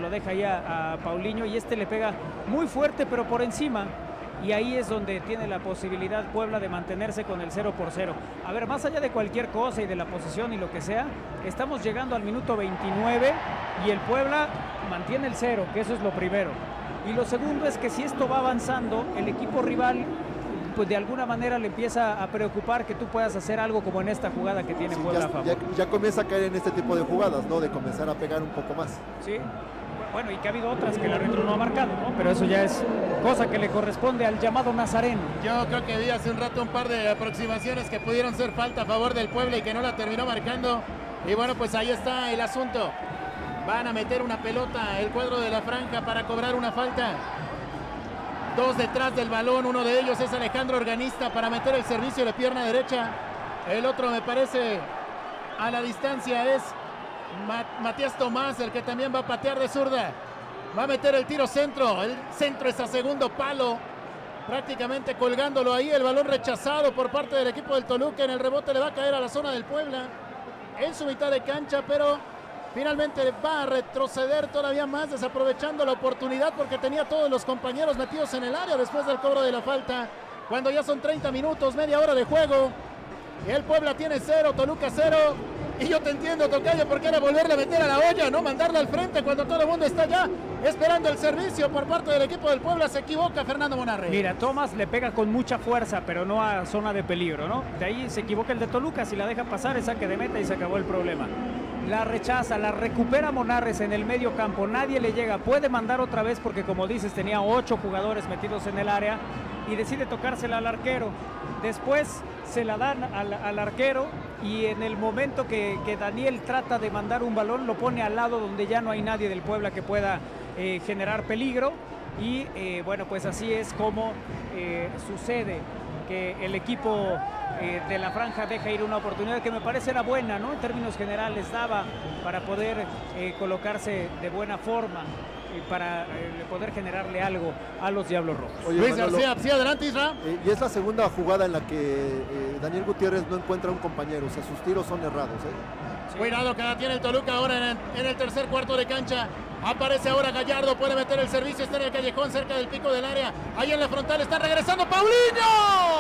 lo deja ahí a Paulinho y le pega muy fuerte pero por encima. Y ahí es donde tiene la posibilidad Puebla de mantenerse con el 0-0. A ver, más allá de cualquier cosa y de la posición y lo que sea, estamos llegando al minuto 29 y el Puebla mantiene el 0, que eso es lo primero. Y lo segundo es que si esto va avanzando, el equipo rival pues de alguna manera le empieza a preocupar que tú puedas hacer algo como en esta jugada que tiene Puebla a favor. Ya comienza a caer en este tipo de jugadas, ¿no? De comenzar a pegar un poco más. Sí. Bueno, y que ha habido otras que el árbitro no ha marcado, ¿no? Pero eso ya es cosa que le corresponde al llamado Nazareno. Yo creo que vi hace un rato un par de aproximaciones que pudieron ser falta a favor del Puebla y que no la terminó marcando. Y bueno, pues ahí está el asunto. Van a meter una pelota el cuadro de la franja para cobrar una falta. Dos detrás del balón, uno de ellos es Alejandro Organista para meter el servicio de pierna derecha. El otro me parece a la distancia es Matías Tomás, el que también va a patear de zurda. Va a meter el tiro centro. El centro es a segundo palo. Prácticamente colgándolo ahí. El balón rechazado por parte del equipo del Toluca. En el rebote le va a caer a la zona del Puebla. En su mitad de cancha, pero finalmente va a retroceder todavía más, desaprovechando la oportunidad porque tenía todos los compañeros metidos en el área después del cobro de la falta. Cuando ya son 30 minutos, media hora de juego. El Puebla tiene 0, Toluca 0. Y yo te entiendo, tocayo, porque era volverle a meter a la olla, no mandarla al frente cuando todo el mundo está ya esperando el servicio por parte del equipo del Puebla. Se equivoca Fernando Monarre. Mira, Tomás le pega con mucha fuerza, pero no a zona de peligro, ¿no? De ahí se equivoca el de Toluca, si la deja pasar es saque de meta y se acabó el problema. La rechaza, la recupera Monarres en el medio campo, nadie le llega, puede mandar otra vez porque como dices tenía 8 jugadores metidos en el área y decide tocársela al arquero. Después se la dan al arquero y en el momento que Daniel trata de mandar un balón lo pone al lado donde ya no hay nadie del Puebla que pueda generar peligro y bueno, pues así es como sucede que el equipo de la franja deja ir una oportunidad que me parece era buena, ¿no? En términos generales daba para poder colocarse de buena forma y para poder generarle algo a los Diablos Rojos. Oye, Luis Manolo, García, sí, adelante Isra. Y es la segunda jugada en la que Daniel Gutiérrez no encuentra un compañero, o sea, sus tiros son errados, ¿eh? Sí. Cuidado que la tiene el Toluca ahora en el tercer cuarto de cancha. Aparece ahora Gallardo, puede meter el servicio, está en el callejón cerca del pico del área. Ahí en la frontal está regresando Paulinho.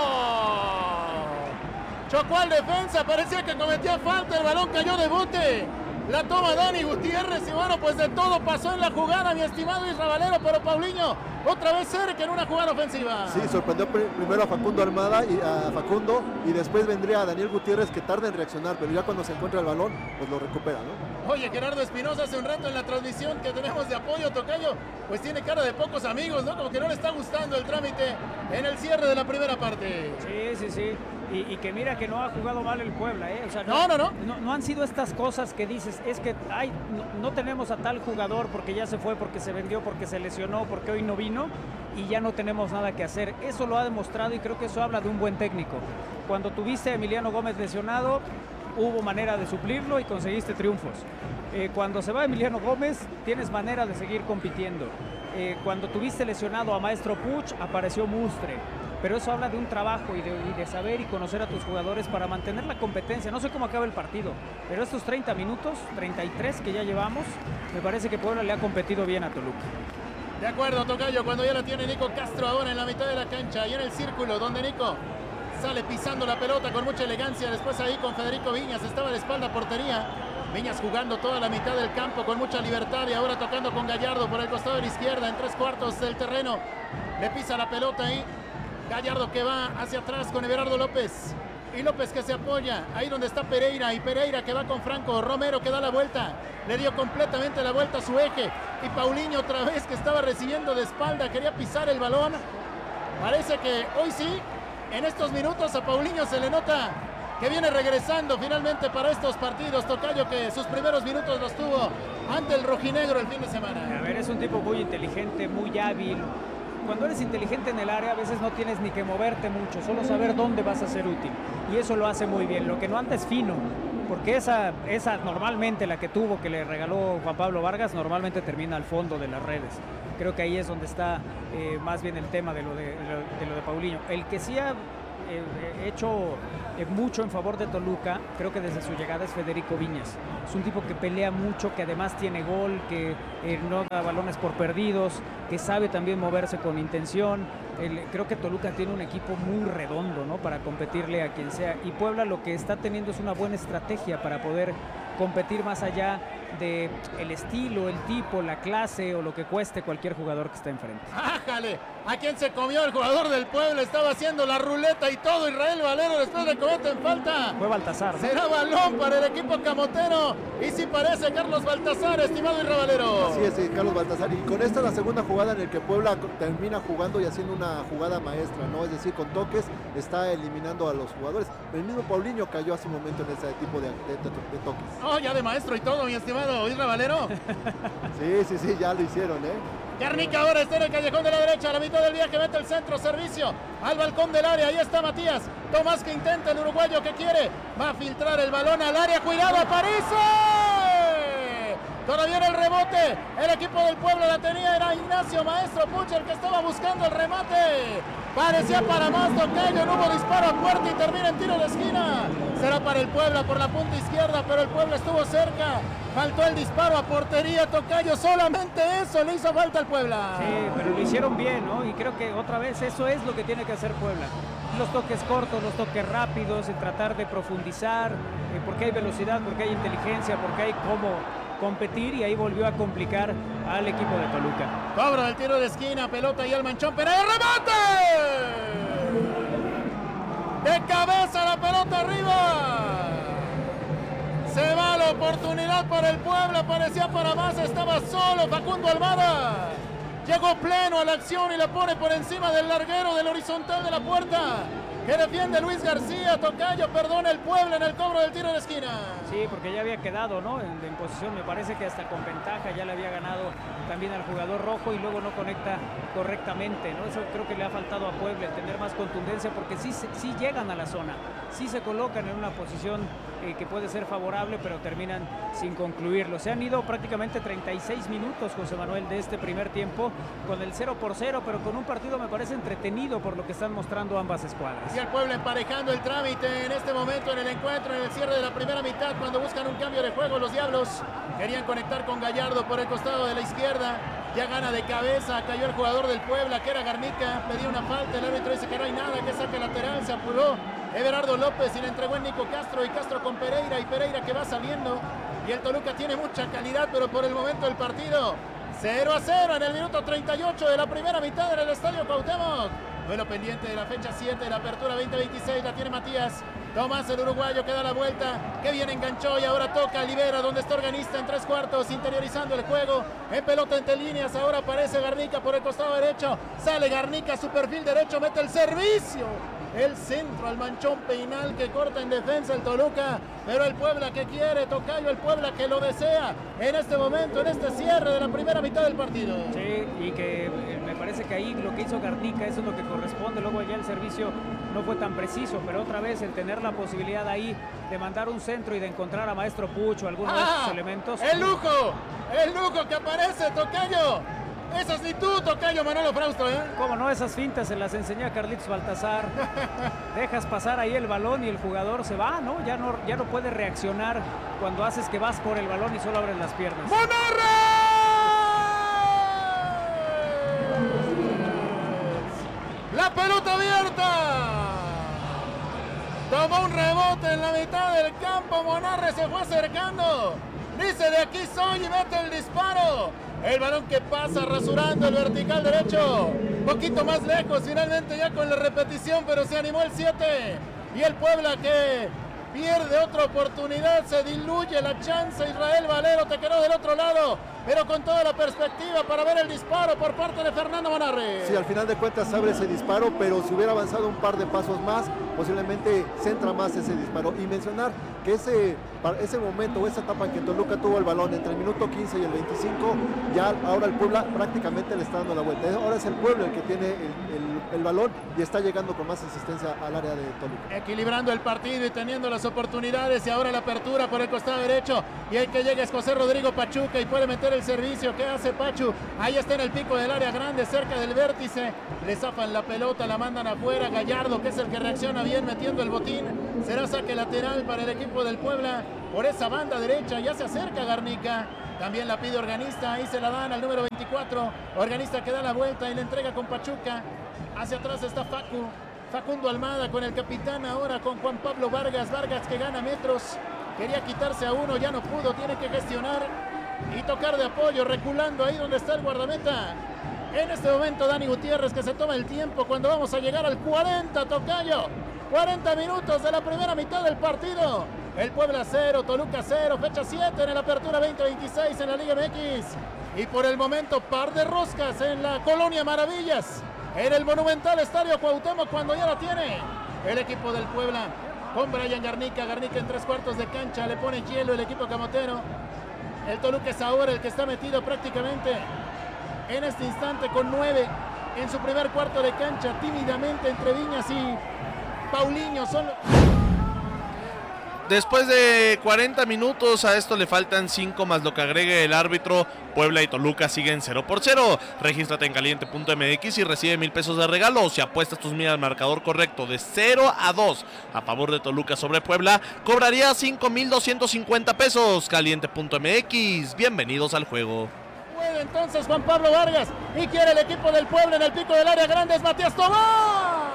Chocó al defensa, parecía que cometía falta, el balón cayó de bote. La toma Dani Gutiérrez y bueno, pues de todo pasó en la jugada, mi estimado Isra Valero, pero Paulinho otra vez cerca en una jugada ofensiva. Sí, sorprendió primero a Facundo Armada y a Facundo y después vendría a Daniel Gutiérrez que tarda en reaccionar, pero ya cuando se encuentra el balón, pues lo recupera, ¿no? Oye, Gerardo Espinosa hace un rato en la transmisión que tenemos de apoyo, tocayo, pues tiene cara de pocos amigos, ¿no? Como que no le está gustando el trámite en el cierre de la primera parte. Sí. Y que mira que no ha jugado mal el Puebla, ¿eh? O sea, no han sido estas cosas que dices, es que no tenemos a tal jugador porque ya se fue, porque se vendió, porque se lesionó, porque hoy no vino y ya no tenemos nada que hacer. Eso lo ha demostrado y creo que eso habla de un buen técnico. Cuando tuviste a Emiliano Gómez lesionado, hubo manera de suplirlo y conseguiste triunfos. Cuando se va Emiliano Gómez, tienes manera de seguir compitiendo. Cuando tuviste lesionado a Maestro Puch, apareció Mustre. Pero eso habla de un trabajo y de saber y conocer a tus jugadores para mantener la competencia. No sé cómo acaba el partido, pero estos 30 minutos, 33 que ya llevamos, me parece que Puebla le ha competido bien a Toluca. De acuerdo, tocayo, cuando ya la tiene Nico Castro ahora en la mitad de la cancha y en el círculo donde Nico sale pisando la pelota con mucha elegancia. Después ahí con Federico Viñas, estaba de espalda a portería. Viñas jugando toda la mitad del campo con mucha libertad y ahora tocando con Gallardo por el costado de la izquierda en 3/4 del terreno. Le pisa la pelota ahí. Gallardo que va hacia atrás con Everardo López. Y López que se apoya ahí donde está Pereira. Y Pereira que va con Franco. Romero que da la vuelta. Le dio completamente la vuelta a su eje. Y Paulinho otra vez que estaba recibiendo de espalda. Quería pisar el balón. Parece que hoy sí, en estos minutos a Paulinho se le nota que viene regresando finalmente para estos partidos. Tocayo que sus primeros minutos los tuvo ante el rojinegro el fin de semana. A ver, es un tipo muy inteligente, muy hábil. Cuando eres inteligente en el área a veces no tienes ni que moverte mucho, solo saber dónde vas a ser útil y eso lo hace muy bien. Lo que no anda es fino, porque esa normalmente la que tuvo, que le regaló Juan Pablo Vargas, normalmente termina al fondo de las redes. Creo que ahí es donde está más bien el tema de lo de Paulinho. El que sí ha hecho mucho en favor de Toluca, creo que desde su llegada, es Federico Viñas. Es un tipo que pelea mucho, que además tiene gol, que no da balones por perdidos, que sabe también moverse con intención. Creo que Toluca tiene un equipo muy redondo, ¿no?, para competirle a quien sea. Y Puebla lo que está teniendo es una buena estrategia para poder competir más allá de el estilo, el tipo, la clase o lo que cueste cualquier jugador que esté enfrente. ¡Ájale! ¿A quién se comió el jugador del Puebla? Estaba haciendo la ruleta y todo. Israel Valero después le cometen falta. Fue Baltazar, ¿no? Será balón para el equipo camotero. Y sí parece Carlos Baltazar, estimado Israel Valero. Así es, Carlos Baltazar. Y con esta la segunda jugada en la que Puebla termina jugando y haciendo una jugada maestra, ¿no? Es decir, con toques está eliminando a los jugadores. El mismo Paulinho cayó hace un momento en ese tipo de toques. Oh, ya de maestro y todo, mi estimado Israel Valero. Sí, ya lo hicieron, Garnica ahora está en el callejón de la derecha, a la mitad del viaje mete el centro, servicio al balcón del área, ahí está Matías Tomás que intenta, el uruguayo que quiere, va a filtrar el balón al área, cuidado, aparece. Todavía en el rebote, el equipo del Puebla la tenía, era Ignacio Maestro Puch el que estaba buscando el remate. Parecía para más, Tocayo, no hubo disparo a puerta y termina en tiro de esquina. Será para el Puebla por la punta izquierda, pero el Puebla estuvo cerca. Faltó el disparo a portería, Tocayo, solamente eso le hizo falta al Puebla. Sí, pero lo hicieron bien, ¿no? Y creo que otra vez eso es lo que tiene que hacer Puebla. Los toques cortos, los toques rápidos, el tratar de profundizar, porque hay velocidad, porque hay inteligencia, porque hay cómo competir, y ahí volvió a complicar al equipo de Toluca. Cobra el tiro de esquina, pelota y el manchón, pero el remate. De cabeza la pelota arriba. Se va la oportunidad para el Puebla, parecía para más, estaba solo Facundo Almada. Llegó pleno a la acción y la pone por encima del larguero del horizontal de la puerta. Que defiende Luis García, Tocayo, perdona el Puebla en el cobro del tiro de esquina. Sí, porque ya había quedado, ¿no?, en posición, me parece que hasta con ventaja ya le había ganado también al jugador rojo y luego no conecta correctamente, ¿no? Eso creo que le ha faltado a Puebla, el tener más contundencia, porque sí llegan a la zona, sí se colocan en una posición que puede ser favorable, pero terminan sin concluirlo. Se han ido prácticamente 36 minutos, José Manuel, de este primer tiempo, con el 0-0, pero con un partido me parece entretenido por lo que están mostrando ambas escuadras. Y el Puebla emparejando el trámite en este momento en el encuentro, en el cierre de la primera mitad, cuando buscan un cambio de juego. Los Diablos querían conectar con Gallardo por el costado de la izquierda. Ya gana de cabeza, cayó el jugador del Puebla, que era Garnica, pedía una falta, el árbitro dice que no hay nada, que saque lateral, se apuró Everardo López y le entregó en Nico Castro, y Castro con Pereira, y Pereira que va saliendo. Y el Toluca tiene mucha calidad, pero por el momento del partido 0-0 en el minuto 38 de la primera mitad en el Estadio Cuauhtémoc. Duelo pendiente de la fecha 7 de la apertura 2026, la tiene Matías Tomás, el uruguayo, que da la vuelta, que bien enganchó y ahora toca, libera, donde está Organista en 3/4, interiorizando el juego, en pelota entre líneas, ahora aparece Garnica por el costado derecho, sale Garnica, su perfil derecho, mete el servicio, el centro al manchón Peinal, que corta en defensa el Toluca, pero el Puebla que quiere, Tocayo, el Puebla que lo desea en este momento, en este cierre de la primera mitad del partido. Sí, y que me parece que ahí lo que hizo Garnica, eso es lo que corresponde. Luego allá el servicio no fue tan preciso, pero otra vez el tener la posibilidad ahí de mandar un centro y de encontrar a Maestro Pucho, alguno de esos elementos. El lujo que aparece, Tocayo. Esa es ni tú, Tocayo, Manolo Frausto, ¿eh? Cómo no, esas fintas se las enseña Carlitos Baltazar. Dejas pasar ahí el balón y el jugador se va, ¿no? Ya no puede reaccionar cuando haces que vas por el balón y solo abres las piernas. ¡Monarres! La pelota abierta. Tomó un rebote en la mitad del campo. Monarres se fue acercando. Dice, de aquí soy, y mete el disparo. El balón que pasa rasurando el vertical derecho. Un poquito más lejos, finalmente ya con la repetición, pero se animó el 7. Y el Puebla que pierde otra oportunidad, se diluye la chance. Israel Valero, te quedó del otro lado, pero con toda la perspectiva para ver el disparo por parte de Fernando Monarres. Sí, al final de cuentas abre ese disparo, pero si hubiera avanzado un par de pasos más, posiblemente centra más ese disparo. Y mencionar que ese momento, esa etapa en que Toluca tuvo el balón entre el minuto 15 y el 25, ya ahora el Puebla prácticamente le está dando la vuelta. Ahora es el Puebla el que tiene el balón y está llegando con más insistencia al área de Toluca. Equilibrando el partido y teniendo las oportunidades, y ahora la apertura por el costado derecho, y el que llega es José Rodrigo Pachuca y puede meter el servicio. ¿Qué hace Pachu? Ahí está en el pico del área grande, cerca del vértice. Le zafan la pelota, la mandan afuera. Gallardo, que es el que reacciona bien metiendo el botín. Será saque lateral para el equipo del Puebla. Por esa banda derecha ya se acerca Garnica. También la pide Organista. Ahí se la dan al número 24. Organista que da la vuelta y le entrega con Pachuca. Hacia atrás está Facundo Almada con el capitán ahora con Juan Pablo Vargas. Vargas que gana metros. Quería quitarse a uno, ya no pudo. Tiene que gestionar y tocar de apoyo, reculando ahí donde está el guardameta. En este momento Dani Gutiérrez, que se toma el tiempo cuando vamos a llegar al 40, tocayo. 40 minutos de la primera mitad del partido. El Puebla 0, Toluca 0, fecha 7 en la apertura 2026 en la Liga MX. Y por el momento par de roscas en la Colonia Maravillas, en el monumental Estadio Cuauhtémoc, cuando ya la tiene el equipo del Puebla con Brian Garnica. Garnica en 3/4 de cancha, le pone hielo el equipo camotero. El Toluca es ahora el que está metido prácticamente en este instante con 9 en su primer cuarto de cancha, tímidamente entre Viñas y Paulinho. Después de 40 minutos, a esto le faltan 5 más lo que agregue el árbitro. Puebla y Toluca siguen 0-0. Regístrate en caliente.mx y recibe 1,000 pesos de regalo. Si apuestas tus miras al marcador correcto de 0-2 a favor de Toluca sobre Puebla, cobraría 5,250 pesos. Caliente.mx, bienvenidos al juego. Puede entonces Juan Pablo Vargas y quiere el equipo del Puebla en el pico del área grande. Es Matías Tobón.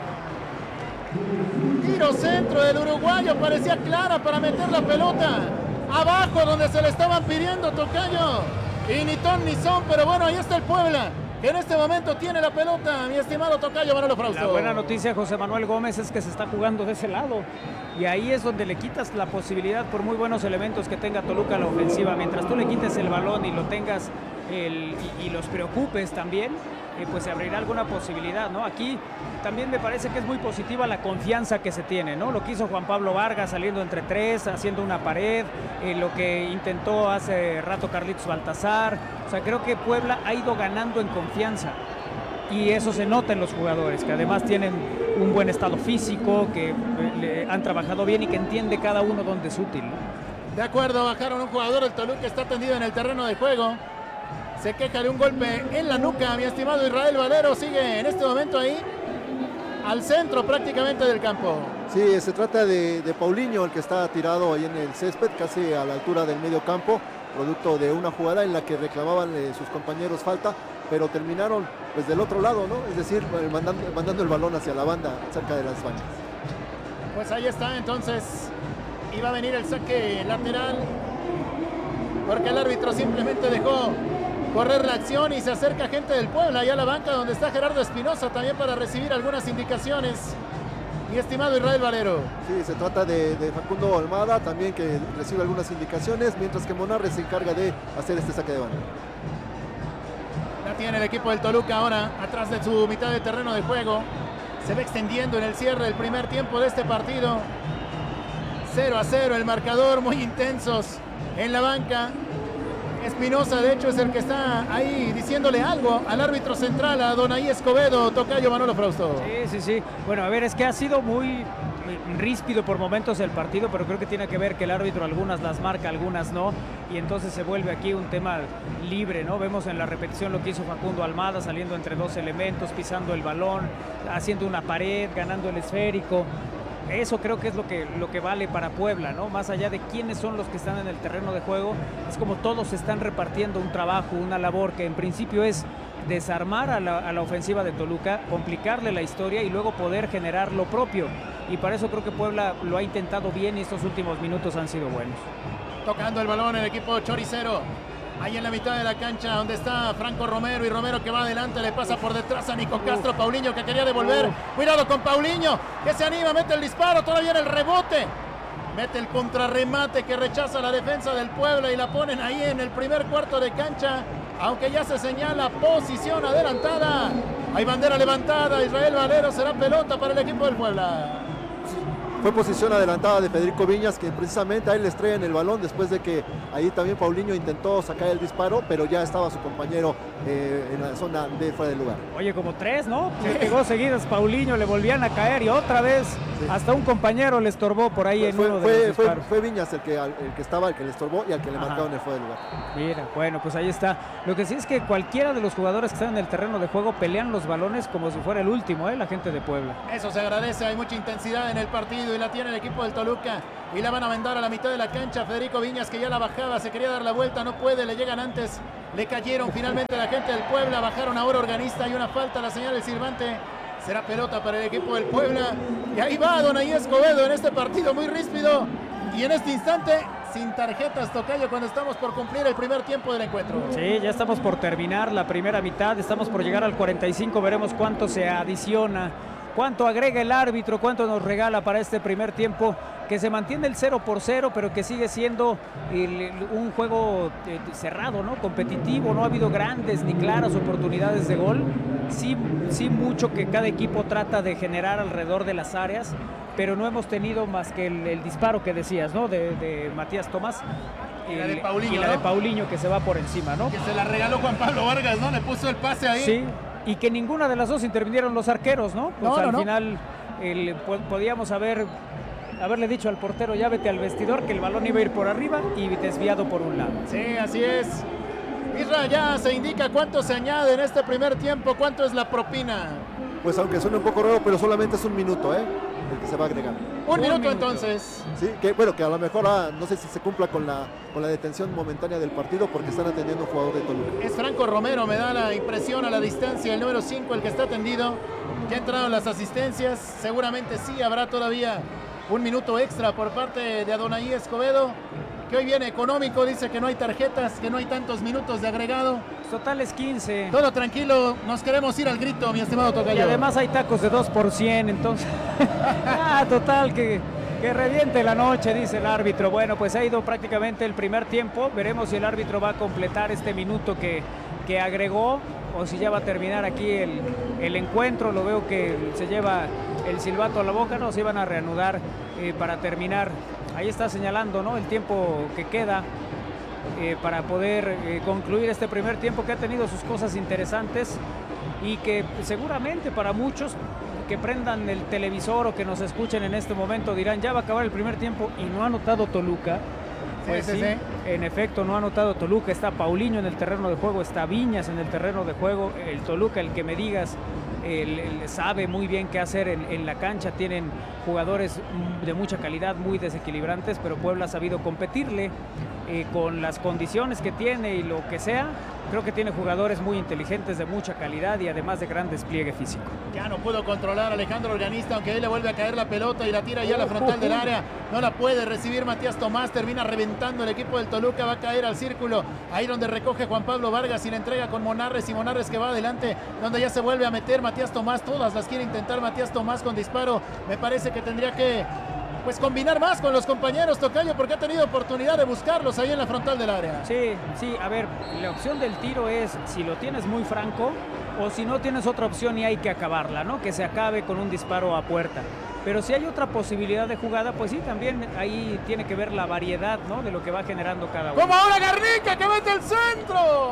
Tiro centro del uruguayo, parecía clara para meter la pelota abajo donde se le estaban pidiendo, tocayo. Y ni ton ni son, pero bueno, ahí está el Puebla, que en este momento tiene la pelota, mi estimado tocayo Manolo Frausto. La buena noticia, José Manuel Gómez, es que se está jugando de ese lado. Y ahí es donde le quitas la posibilidad, por muy buenos elementos que tenga Toluca a la ofensiva. Mientras tú le quites el balón y lo tengas y los preocupes también, pues se abrirá alguna posibilidad, ¿no? Aquí también me parece que es muy positiva la confianza que se tiene, ¿no? Lo que hizo Juan Pablo Vargas saliendo entre tres, haciendo una pared, lo que intentó hace rato Carlitos Baltazar. O sea, creo que Puebla ha ido ganando en confianza. Y eso se nota en los jugadores, que además tienen un buen estado físico, que han trabajado bien y que entiende cada uno dónde es útil, ¿no? De acuerdo, bajaron un jugador del Toluca, está tendido en el terreno de juego. Se queja de un golpe en la nuca, mi estimado Israel Valero. Sigue en este momento ahí al centro prácticamente del campo. Sí, se trata de Paulinho, el que está tirado ahí en el césped, casi a la altura del medio campo, producto de una jugada en la que reclamaban sus compañeros falta, pero terminaron pues del otro lado, ¿no? Es decir, mandando el balón hacia la banda, cerca de las bancas. Pues ahí está, entonces iba a venir el saque lateral, porque el árbitro simplemente dejó correr la acción y se acerca gente del Puebla allá a la banca donde está Gerardo Espinosa también para recibir algunas indicaciones. Mi estimado Israel Valero. Sí, se trata de Facundo Almada también, que recibe algunas indicaciones, mientras que Monarres se encarga de hacer este saque de banda. La tiene el equipo del Toluca ahora atrás de su mitad de terreno de juego. Se va extendiendo en el cierre del primer tiempo de este partido. 0-0 el marcador, muy intensos en la banca. Espinosa, de hecho, es el que está ahí diciéndole algo al árbitro central, a Donaí Escobedo. Tocayo Manolo Frausto. Sí. Bueno, a ver, es que ha sido muy ríspido por momentos el partido, pero creo que tiene que ver que el árbitro algunas las marca, algunas no, y entonces se vuelve aquí un tema libre, ¿no? Vemos en la repetición lo que hizo Facundo Almada, saliendo entre dos elementos, pisando el balón, haciendo una pared, ganando el esférico. Eso creo que es lo que vale para Puebla, ¿no? Más allá de quiénes son los que están en el terreno de juego, es como todos están repartiendo un trabajo, una labor que en principio es desarmar a la ofensiva de Toluca, complicarle la historia y luego poder generar lo propio. Y para eso creo que Puebla lo ha intentado bien y estos últimos minutos han sido buenos. Tocando el balón el equipo choricero. Ahí en la mitad de la cancha donde está Franco Romero, y Romero que va adelante, le pasa por detrás a Nico Castro. Paulinho que quería devolver. Cuidado con Paulinho, que se anima, mete el disparo, todavía en el rebote. Mete el contrarremate que rechaza la defensa del Puebla y la ponen ahí en el primer cuarto de cancha. Aunque ya se señala posición adelantada. Hay bandera levantada, Israel Valero, será pelota para el equipo del Puebla. fue posición adelantada de Federico Viñas, que precisamente ahí le estrellan el balón después de que ahí también Paulinho intentó sacar el disparo, pero ya estaba su compañero en la zona de fuera del lugar. Oye, como 3, ¿no? Le pegó seguidas Paulinho, le volvían a caer y otra vez hasta un compañero le estorbó por ahí en uno de los disparos. Fue Viñas el que le estorbó y al que le marcaron el fuera del lugar. Mira, bueno, pues ahí está. Lo que sí es que cualquiera de los jugadores que están en el terreno de juego pelean los balones como si fuera el último, la gente de Puebla. Eso se agradece, hay mucha intensidad en el partido y la tiene el equipo del Toluca y la van a mandar a la mitad de la cancha. Federico Viñas, que ya la bajaba, se quería dar la vuelta, no puede, le llegan antes, le cayeron finalmente la gente del Puebla, bajaron ahora Organista y una falta, la señal del silbante. Será pelota para el equipo del Puebla y ahí va Adonai Escobedo en este partido muy ríspido y en este instante sin tarjetas, tocayo, cuando estamos por cumplir el primer tiempo del encuentro. Sí, ya estamos por terminar la primera mitad, estamos por llegar al 45, veremos cuánto se adiciona, cuánto agrega el árbitro, cuánto nos regala para este primer tiempo, que se mantiene el 0-0, pero que sigue siendo un juego cerrado, ¿no? Competitivo, no ha habido grandes ni claras oportunidades de gol, sí mucho que cada equipo trata de generar alrededor de las áreas, pero no hemos tenido más que el disparo que decías, ¿no? De Matías Tomás. Y la de Paulinho, y la de Paulinho, que se va por encima, ¿no? Que se la regaló Juan Pablo Vargas, ¿no? Le puso el pase ahí. Sí, y que ninguna de las dos intervinieron los arqueros, ¿no? Pues al final podíamos haberle dicho al portero, ya vete al vestidor, que el balón iba a ir por arriba y desviado por un lado. Sí, así es. Isra, ya se indica cuánto se añade en este primer tiempo, cuánto es la propina. Pues aunque suene un poco raro, pero solamente es un minuto, el que se va a agregar. Un minuto entonces. Sí, que a lo mejor no sé si se cumpla con la detención momentánea del partido porque están atendiendo a un jugador de Toluca. Es Franco Romero, me da la impresión a la distancia, el número 5, el que está atendido. Ya entraron las asistencias, seguramente sí habrá todavía un minuto extra por parte de Adonai Escobedo, que hoy viene económico, dice que no hay tarjetas, que no hay tantos minutos de agregado. Total es 15. Todo tranquilo, nos queremos ir al grito, mi estimado tocayo. Y además hay tacos de 2 por 100, entonces... total, que reviente la noche, dice el árbitro. Bueno, pues ha ido prácticamente el primer tiempo. Veremos si el árbitro va a completar este minuto que agregó o si ya va a terminar aquí el encuentro. Lo veo que se lleva el silbato a la boca, no, se iban a reanudar para terminar. Ahí está señalando, ¿no?, el tiempo que queda para poder concluir este primer tiempo, que ha tenido sus cosas interesantes y que seguramente para muchos que prendan el televisor o que nos escuchen en este momento dirán, ya va a acabar el primer tiempo y no ha anotado Toluca. Pues sí, en efecto no ha anotado Toluca, está Paulinho en el terreno de juego, está Viñas en el terreno de juego, el Toluca, el que me digas, sabe muy bien qué hacer en la cancha, tienen jugadores de mucha calidad, muy desequilibrantes, pero Puebla ha sabido competirle con las condiciones que tiene y lo que sea. Creo que tiene jugadores muy inteligentes, de mucha calidad y además de gran despliegue físico. Ya no pudo controlar Alejandro Organista, aunque ahí le vuelve a caer la pelota y la tira ya a la frontal del área. No la puede recibir Matías Tomás, termina reventando el equipo del Toluca, va a caer al círculo. Ahí donde recoge Juan Pablo Vargas y la entrega con Monarres, y Monarres que va adelante, donde ya se vuelve a meter Matías Tomás. Todas las quiere intentar Matías Tomás con disparo. Me parece que tendría que combinar más con los compañeros, tocayo, porque ha tenido oportunidad de buscarlos ahí en la frontal del área. Sí, a ver, la opción del tiro es si lo tienes muy franco o si no tienes otra opción y hay que acabarla, ¿no? Que se acabe con un disparo a puerta. Pero si hay otra posibilidad de jugada, pues sí, también ahí tiene que ver la variedad, ¿no?, de lo que va generando cada uno. Como ahora Garnica, que mete el centro.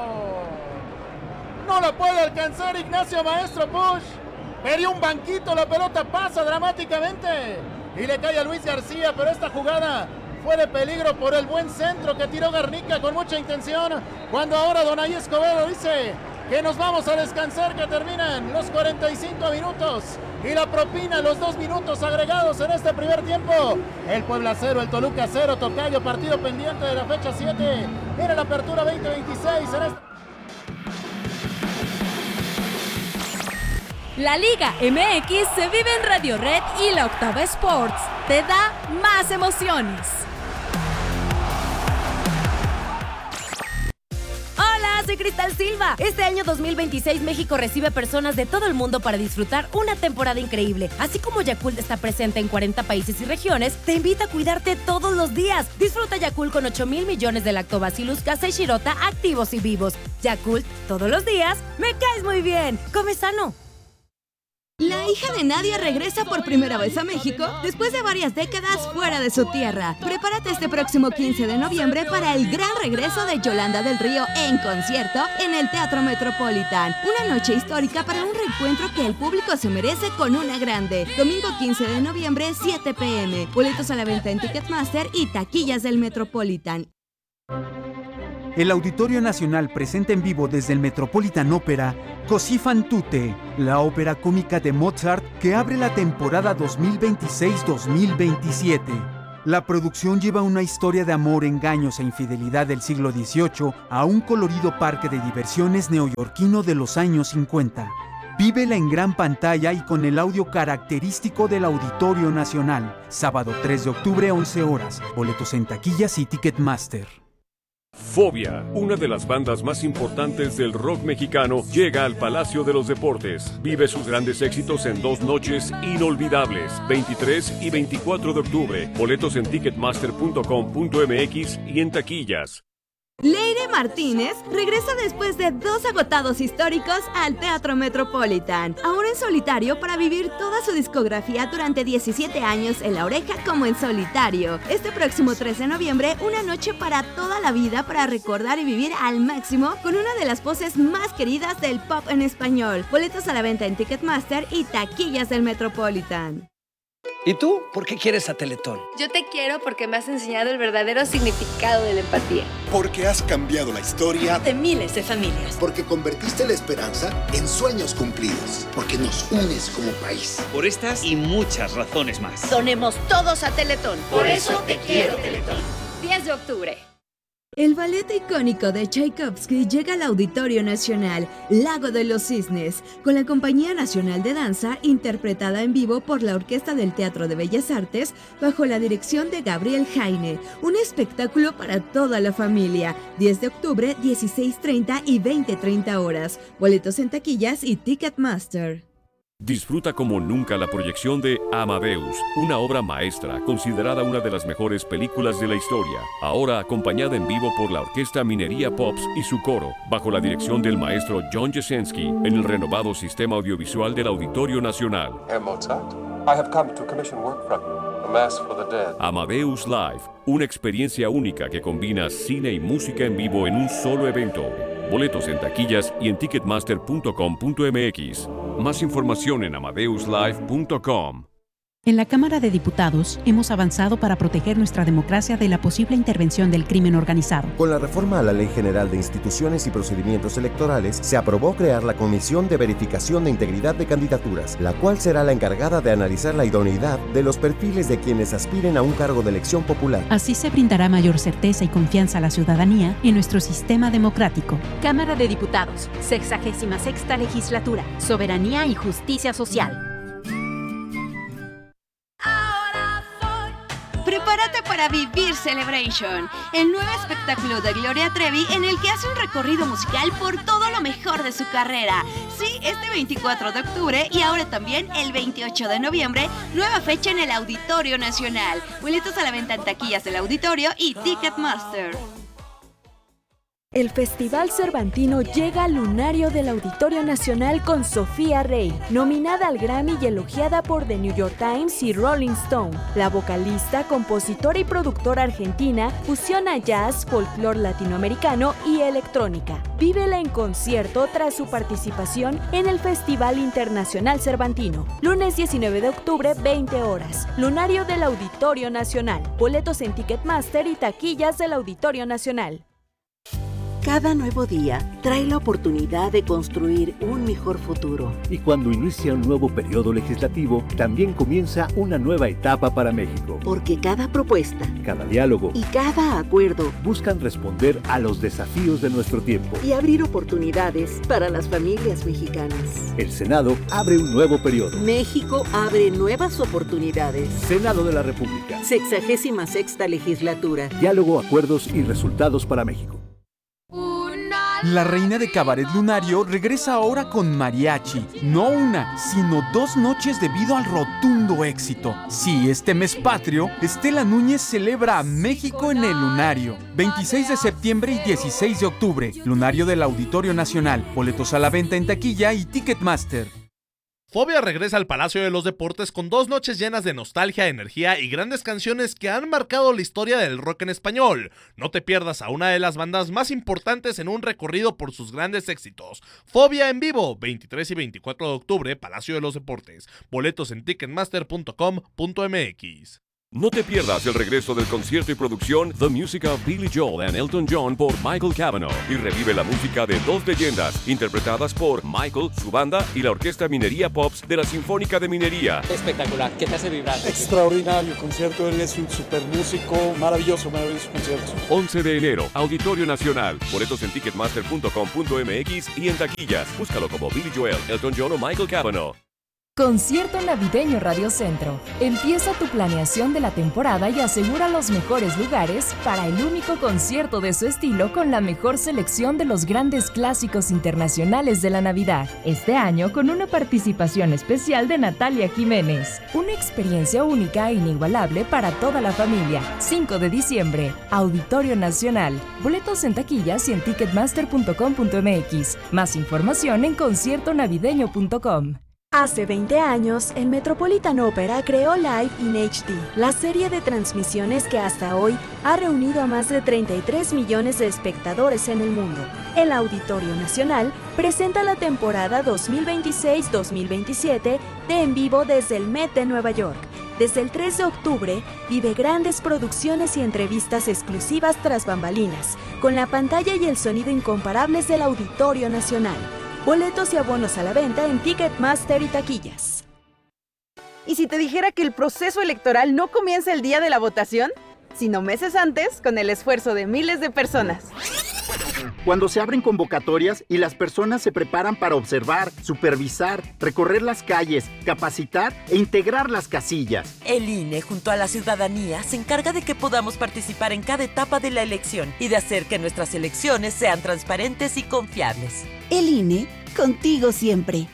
No la puede alcanzar Ignacio Maestro Push. Perdió un banquito, la pelota pasa dramáticamente y le cae a Luis García, pero esta jugada fue de peligro por el buen centro que tiró Garnica con mucha intención, cuando ahora Adonai Escobedo dice que nos vamos a descansar, que terminan los 45 minutos y la propina, los 2 minutos agregados en este primer tiempo. El Puebla 0, el Toluca 0, tocayo, partido pendiente de la fecha 7 en la apertura 2026 en este... La Liga MX se vive en Radio Red y la Octava Sports te da más emociones. Hola, soy Cristal Silva. Este año 2026 México recibe personas de todo el mundo para disfrutar una temporada increíble. Así como Yakult está presente en 40 países y regiones, te invita a cuidarte todos los días. Disfruta Yakult con 8,000 millones de lactobacillus casei shirota activos y vivos. Yakult, todos los días, me caes muy bien. Come sano. La hija de Nadia regresa por primera vez a México después de varias décadas fuera de su tierra. Prepárate este próximo 15 de noviembre para el gran regreso de Yolanda del Río en concierto en el Teatro Metropolitan. Una noche histórica para un reencuentro que el público se merece con una grande. Domingo 15 de noviembre, 7 p.m. Boletos a la venta en Ticketmaster y taquillas del Metropolitan. El Auditorio Nacional presenta en vivo desde el Metropolitan Opera Così fan tutte, la ópera cómica de Mozart que abre la temporada 2026-2027. La producción lleva una historia de amor, engaños e infidelidad del siglo XVIII a un colorido parque de diversiones neoyorquino de los años 50. Vívela en gran pantalla y con el audio característico del Auditorio Nacional. Sábado 3 de octubre, 11 horas. Boletos en taquillas y Ticketmaster. Fobia, una de las bandas más importantes del rock mexicano, llega al Palacio de los Deportes. Vive sus grandes éxitos en 2 noches inolvidables, 23 y 24 de octubre. Boletos en ticketmaster.com.mx y en taquillas. Leire Martínez regresa después de 2 agotados históricos al Teatro Metropolitan, ahora en solitario para vivir toda su discografía durante 17 años en La Oreja como en solitario. Este próximo 3 de noviembre, una noche para toda la vida para recordar y vivir al máximo con una de las voces más queridas del pop en español. Boletos a la venta en Ticketmaster y taquillas del Metropolitan. ¿Y tú? ¿Por qué quieres a Teletón? Yo te quiero porque me has enseñado el verdadero significado de la empatía. Porque has cambiado la historia de miles de familias. Porque convertiste la esperanza en sueños cumplidos. Porque nos unes como país. Por estas y muchas razones más. Donemos todos a Teletón. Por eso te quiero, Teletón. 10 de octubre. El ballet icónico de Tchaikovsky llega al Auditorio Nacional, Lago de los Cisnes, con la Compañía Nacional de Danza, interpretada en vivo por la Orquesta del Teatro de Bellas Artes, bajo la dirección de Gabriel Jaine. Un espectáculo para toda la familia. 10 de octubre, 16:30 y 20:30 horas. Boletos en taquillas y Ticketmaster. Disfruta como nunca la proyección de Amadeus, una obra maestra considerada una de las mejores películas de la historia, ahora acompañada en vivo por la Orquesta Minería Pops y su coro, bajo la dirección del maestro John Jesensky, en el renovado sistema audiovisual del Auditorio Nacional. Herr Mozart, I have come to commission work from you, A Mass for the Dead. Amadeus Live, una experiencia única que combina cine y música en vivo en un solo evento. Boletos en taquillas y en ticketmaster.com.mx. Más información en amadeuslive.com. En la Cámara de Diputados hemos avanzado para proteger nuestra democracia de la posible intervención del crimen organizado. Con la reforma a la Ley General de Instituciones y Procedimientos Electorales, se aprobó crear la Comisión de Verificación de Integridad de Candidaturas, la cual será la encargada de analizar la idoneidad de los perfiles de quienes aspiren a un cargo de elección popular. Así se brindará mayor certeza y confianza a la ciudadanía en nuestro sistema democrático. Cámara de Diputados, 66ª Legislatura, Soberanía y Justicia Social. Prepárate para vivir Celebration, el nuevo espectáculo de Gloria Trevi en el que hace un recorrido musical por todo lo mejor de su carrera. Sí, este 24 de octubre y ahora también el 28 de noviembre, nueva fecha en el Auditorio Nacional. Boletos a la venta en taquillas del Auditorio y Ticketmaster. El Festival Cervantino llega al lunario del Auditorio Nacional con Sofía Rey, nominada al Grammy y elogiada por The New York Times y Rolling Stone. La vocalista, compositora y productora argentina fusiona jazz, folclore latinoamericano y electrónica. Vívela en concierto tras su participación en el Festival Internacional Cervantino. Lunes 19 de octubre, 20 horas. Lunario del Auditorio Nacional. Boletos en Ticketmaster y taquillas del Auditorio Nacional. Cada nuevo día trae la oportunidad de construir un mejor futuro. Y cuando inicia un nuevo periodo legislativo, también comienza una nueva etapa para México. Porque cada propuesta, cada diálogo y cada acuerdo buscan responder a los desafíos de nuestro tiempo y abrir oportunidades para las familias mexicanas. El Senado abre un nuevo periodo. México abre nuevas oportunidades. Senado de la República. 66ª Legislatura. Diálogo, acuerdos y resultados para México. La reina de Cabaret Lunario regresa ahora con mariachi. No una, sino 2 noches debido al rotundo éxito. Sí, este mes patrio, Estela Núñez celebra a México en el Lunario. 26 de septiembre y 16 de octubre. Lunario del Auditorio Nacional. Boletos a la venta en taquilla y Ticketmaster. Fobia regresa al Palacio de los Deportes con 2 noches llenas de nostalgia, energía y grandes canciones que han marcado la historia del rock en español. No te pierdas a una de las bandas más importantes en un recorrido por sus grandes éxitos. Fobia en vivo, 23 y 24 de octubre, Palacio de los Deportes. Boletos en ticketmaster.com.mx. No te pierdas el regreso del concierto y producción The Music of Billy Joel and Elton John por Michael Cavanaugh y revive la música de 2 leyendas interpretadas por Michael, su banda y la Orquesta Minería Pops de la Sinfónica de Minería. Espectacular, ¿qué te hace vibrar? Extraordinario concierto, él es un super músico, maravilloso concierto. 11 de enero, Auditorio Nacional. Boletos en ticketmaster.com.mx y en taquillas. Búscalo como Billy Joel, Elton John o Michael Cavanaugh. Concierto Navideño Radio Centro. Empieza tu planeación de la temporada y asegura los mejores lugares para el único concierto de su estilo con la mejor selección de los grandes clásicos internacionales de la Navidad. Este año con una participación especial de Natalia Jiménez. Una experiencia única e inigualable para toda la familia. 5 de diciembre, Auditorio Nacional. Boletos en taquillas y en ticketmaster.com.mx. Más información en conciertonavideño.com. Hace 20 años, el Metropolitan Opera creó Live in HD, la serie de transmisiones que hasta hoy ha reunido a más de 33 millones de espectadores en el mundo. El Auditorio Nacional presenta la temporada 2026-2027 de En Vivo desde el Met de Nueva York. Desde el 3 de octubre, vive grandes producciones y entrevistas exclusivas tras bambalinas, con la pantalla y el sonido incomparables del Auditorio Nacional. Boletos y abonos a la venta en Ticketmaster y taquillas. ¿Y si te dijera que el proceso electoral no comienza el día de la votación, sino meses antes con el esfuerzo de miles de personas? Cuando se abren convocatorias y las personas se preparan para observar, supervisar, recorrer las calles, capacitar e integrar las casillas. El INE, junto a la ciudadanía, se encarga de que podamos participar en cada etapa de la elección y de hacer que nuestras elecciones sean transparentes y confiables. El INE, contigo siempre.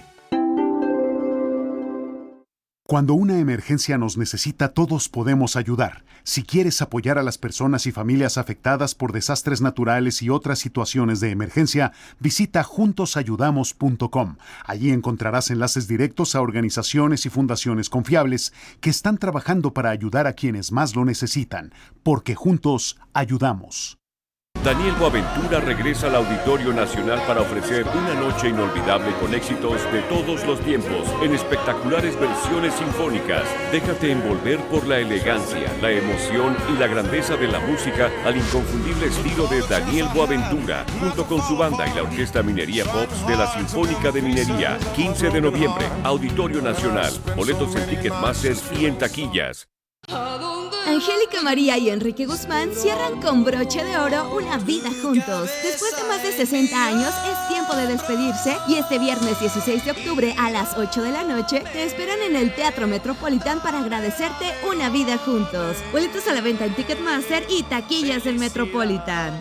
Cuando una emergencia nos necesita, todos podemos ayudar. Si quieres apoyar a las personas y familias afectadas por desastres naturales y otras situaciones de emergencia, visita juntosayudamos.com. Allí encontrarás enlaces directos a organizaciones y fundaciones confiables que están trabajando para ayudar a quienes más lo necesitan, porque juntos ayudamos. Daniel Boaventura regresa al Auditorio Nacional para ofrecer una noche inolvidable con éxitos de todos los tiempos, en espectaculares versiones sinfónicas. Déjate envolver por la elegancia, la emoción y la grandeza de la música al inconfundible estilo de Daniel Boaventura, junto con su banda y la Orquesta Minería Pops de la Sinfónica de Minería. 15 de noviembre, Auditorio Nacional. Boletos en Ticketmaster y en taquillas. Angélica María y Enrique Guzmán cierran con broche de oro una vida juntos. Después de más de 60 años, es tiempo de despedirse y este viernes 16 de octubre a las 8 de la noche te esperan en el Teatro Metropolitan para agradecerte una vida juntos. Boletos a la venta en Ticketmaster y taquillas del Metropolitan.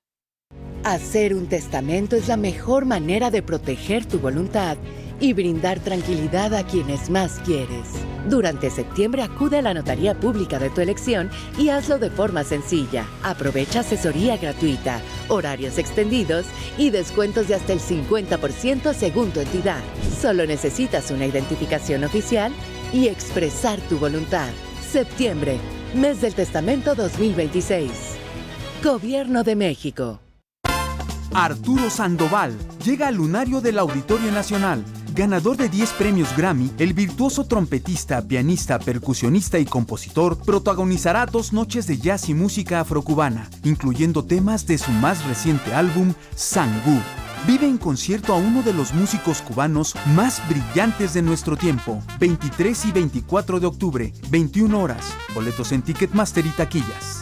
Hacer un testamento es la mejor manera de proteger tu voluntad y brindar tranquilidad a quienes más quieres. Durante septiembre acude a la notaría pública de tu elección y hazlo de forma sencilla. Aprovecha asesoría gratuita, horarios extendidos y descuentos de hasta el 50% según tu entidad. Solo necesitas una identificación oficial y expresar tu voluntad. Septiembre, mes del testamento 2026. Gobierno de México. Arturo Sandoval llega al lunario del Auditorio Nacional. Ganador de 10 premios Grammy, el virtuoso trompetista, pianista, percusionista y compositor protagonizará 2 noches de jazz y música afrocubana, incluyendo temas de su más reciente álbum, Sangú. Vive en concierto a uno de los músicos cubanos más brillantes de nuestro tiempo, 23 y 24 de octubre, 21 horas. Boletos en Ticketmaster y taquillas.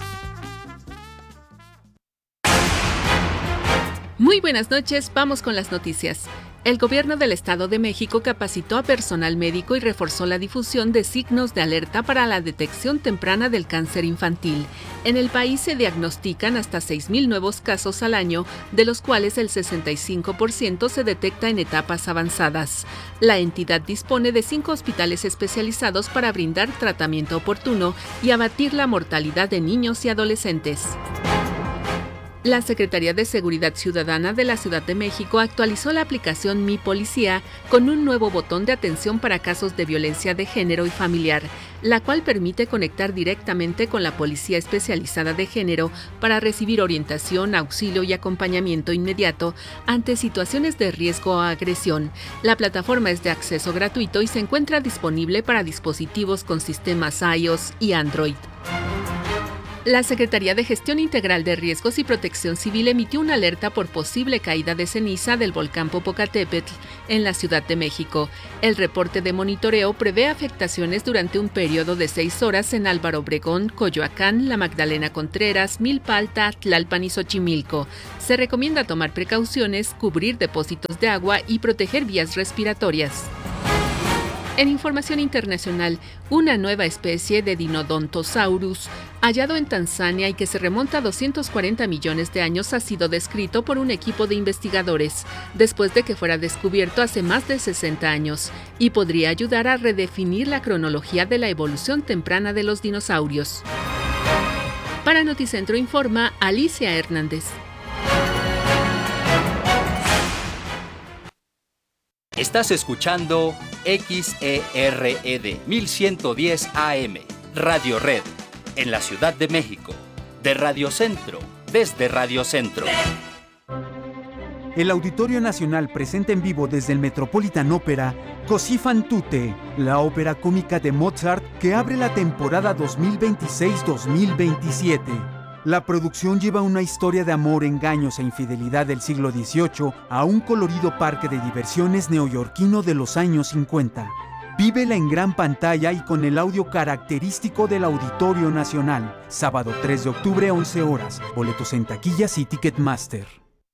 Muy buenas noches, vamos con las noticias. El gobierno del Estado de México capacitó a personal médico y reforzó la difusión de signos de alerta para la detección temprana del cáncer infantil. En el país se diagnostican hasta 6,000 nuevos casos al año, de los cuales el 65% se detecta en etapas avanzadas. La entidad dispone de 5 hospitales especializados para brindar tratamiento oportuno y abatir la mortalidad de niños y adolescentes. La Secretaría de Seguridad Ciudadana de la Ciudad de México actualizó la aplicación Mi Policía con un nuevo botón de atención para casos de violencia de género y familiar, la cual permite conectar directamente con la Policía Especializada de Género para recibir orientación, auxilio y acompañamiento inmediato ante situaciones de riesgo o agresión. La plataforma es de acceso gratuito y se encuentra disponible para dispositivos con sistemas iOS y Android. La Secretaría de Gestión Integral de Riesgos y Protección Civil emitió una alerta por posible caída de ceniza del volcán Popocatépetl en la Ciudad de México. El reporte de monitoreo prevé afectaciones durante un periodo de 6 horas en Álvaro Obregón, Coyoacán, La Magdalena Contreras, Milpa Alta, Tlalpan y Xochimilco. Se recomienda tomar precauciones, cubrir depósitos de agua y proteger vías respiratorias. En información internacional, una nueva especie de Dinodontosaurus, hallado en Tanzania y que se remonta a 240 millones de años, ha sido descrito por un equipo de investigadores, después de que fuera descubierto hace más de 60 años, y podría ayudar a redefinir la cronología de la evolución temprana de los dinosaurios. Para Noticentro informa Alicia Hernández. Estás escuchando XERED 1110 AM, Radio Red, en la Ciudad de México, de Radio Centro, desde Radio Centro. El Auditorio Nacional presenta en vivo desde el Metropolitan Opera Così fan tutte, la ópera cómica de Mozart que abre la temporada 2026-2027. La producción lleva una historia de amor, engaños e infidelidad del siglo XVIII a un colorido parque de diversiones neoyorquino de los años 50. Vívela en gran pantalla y con el audio característico del Auditorio Nacional. Sábado 3 de octubre, 11 horas. Boletos en taquillas y Ticketmaster.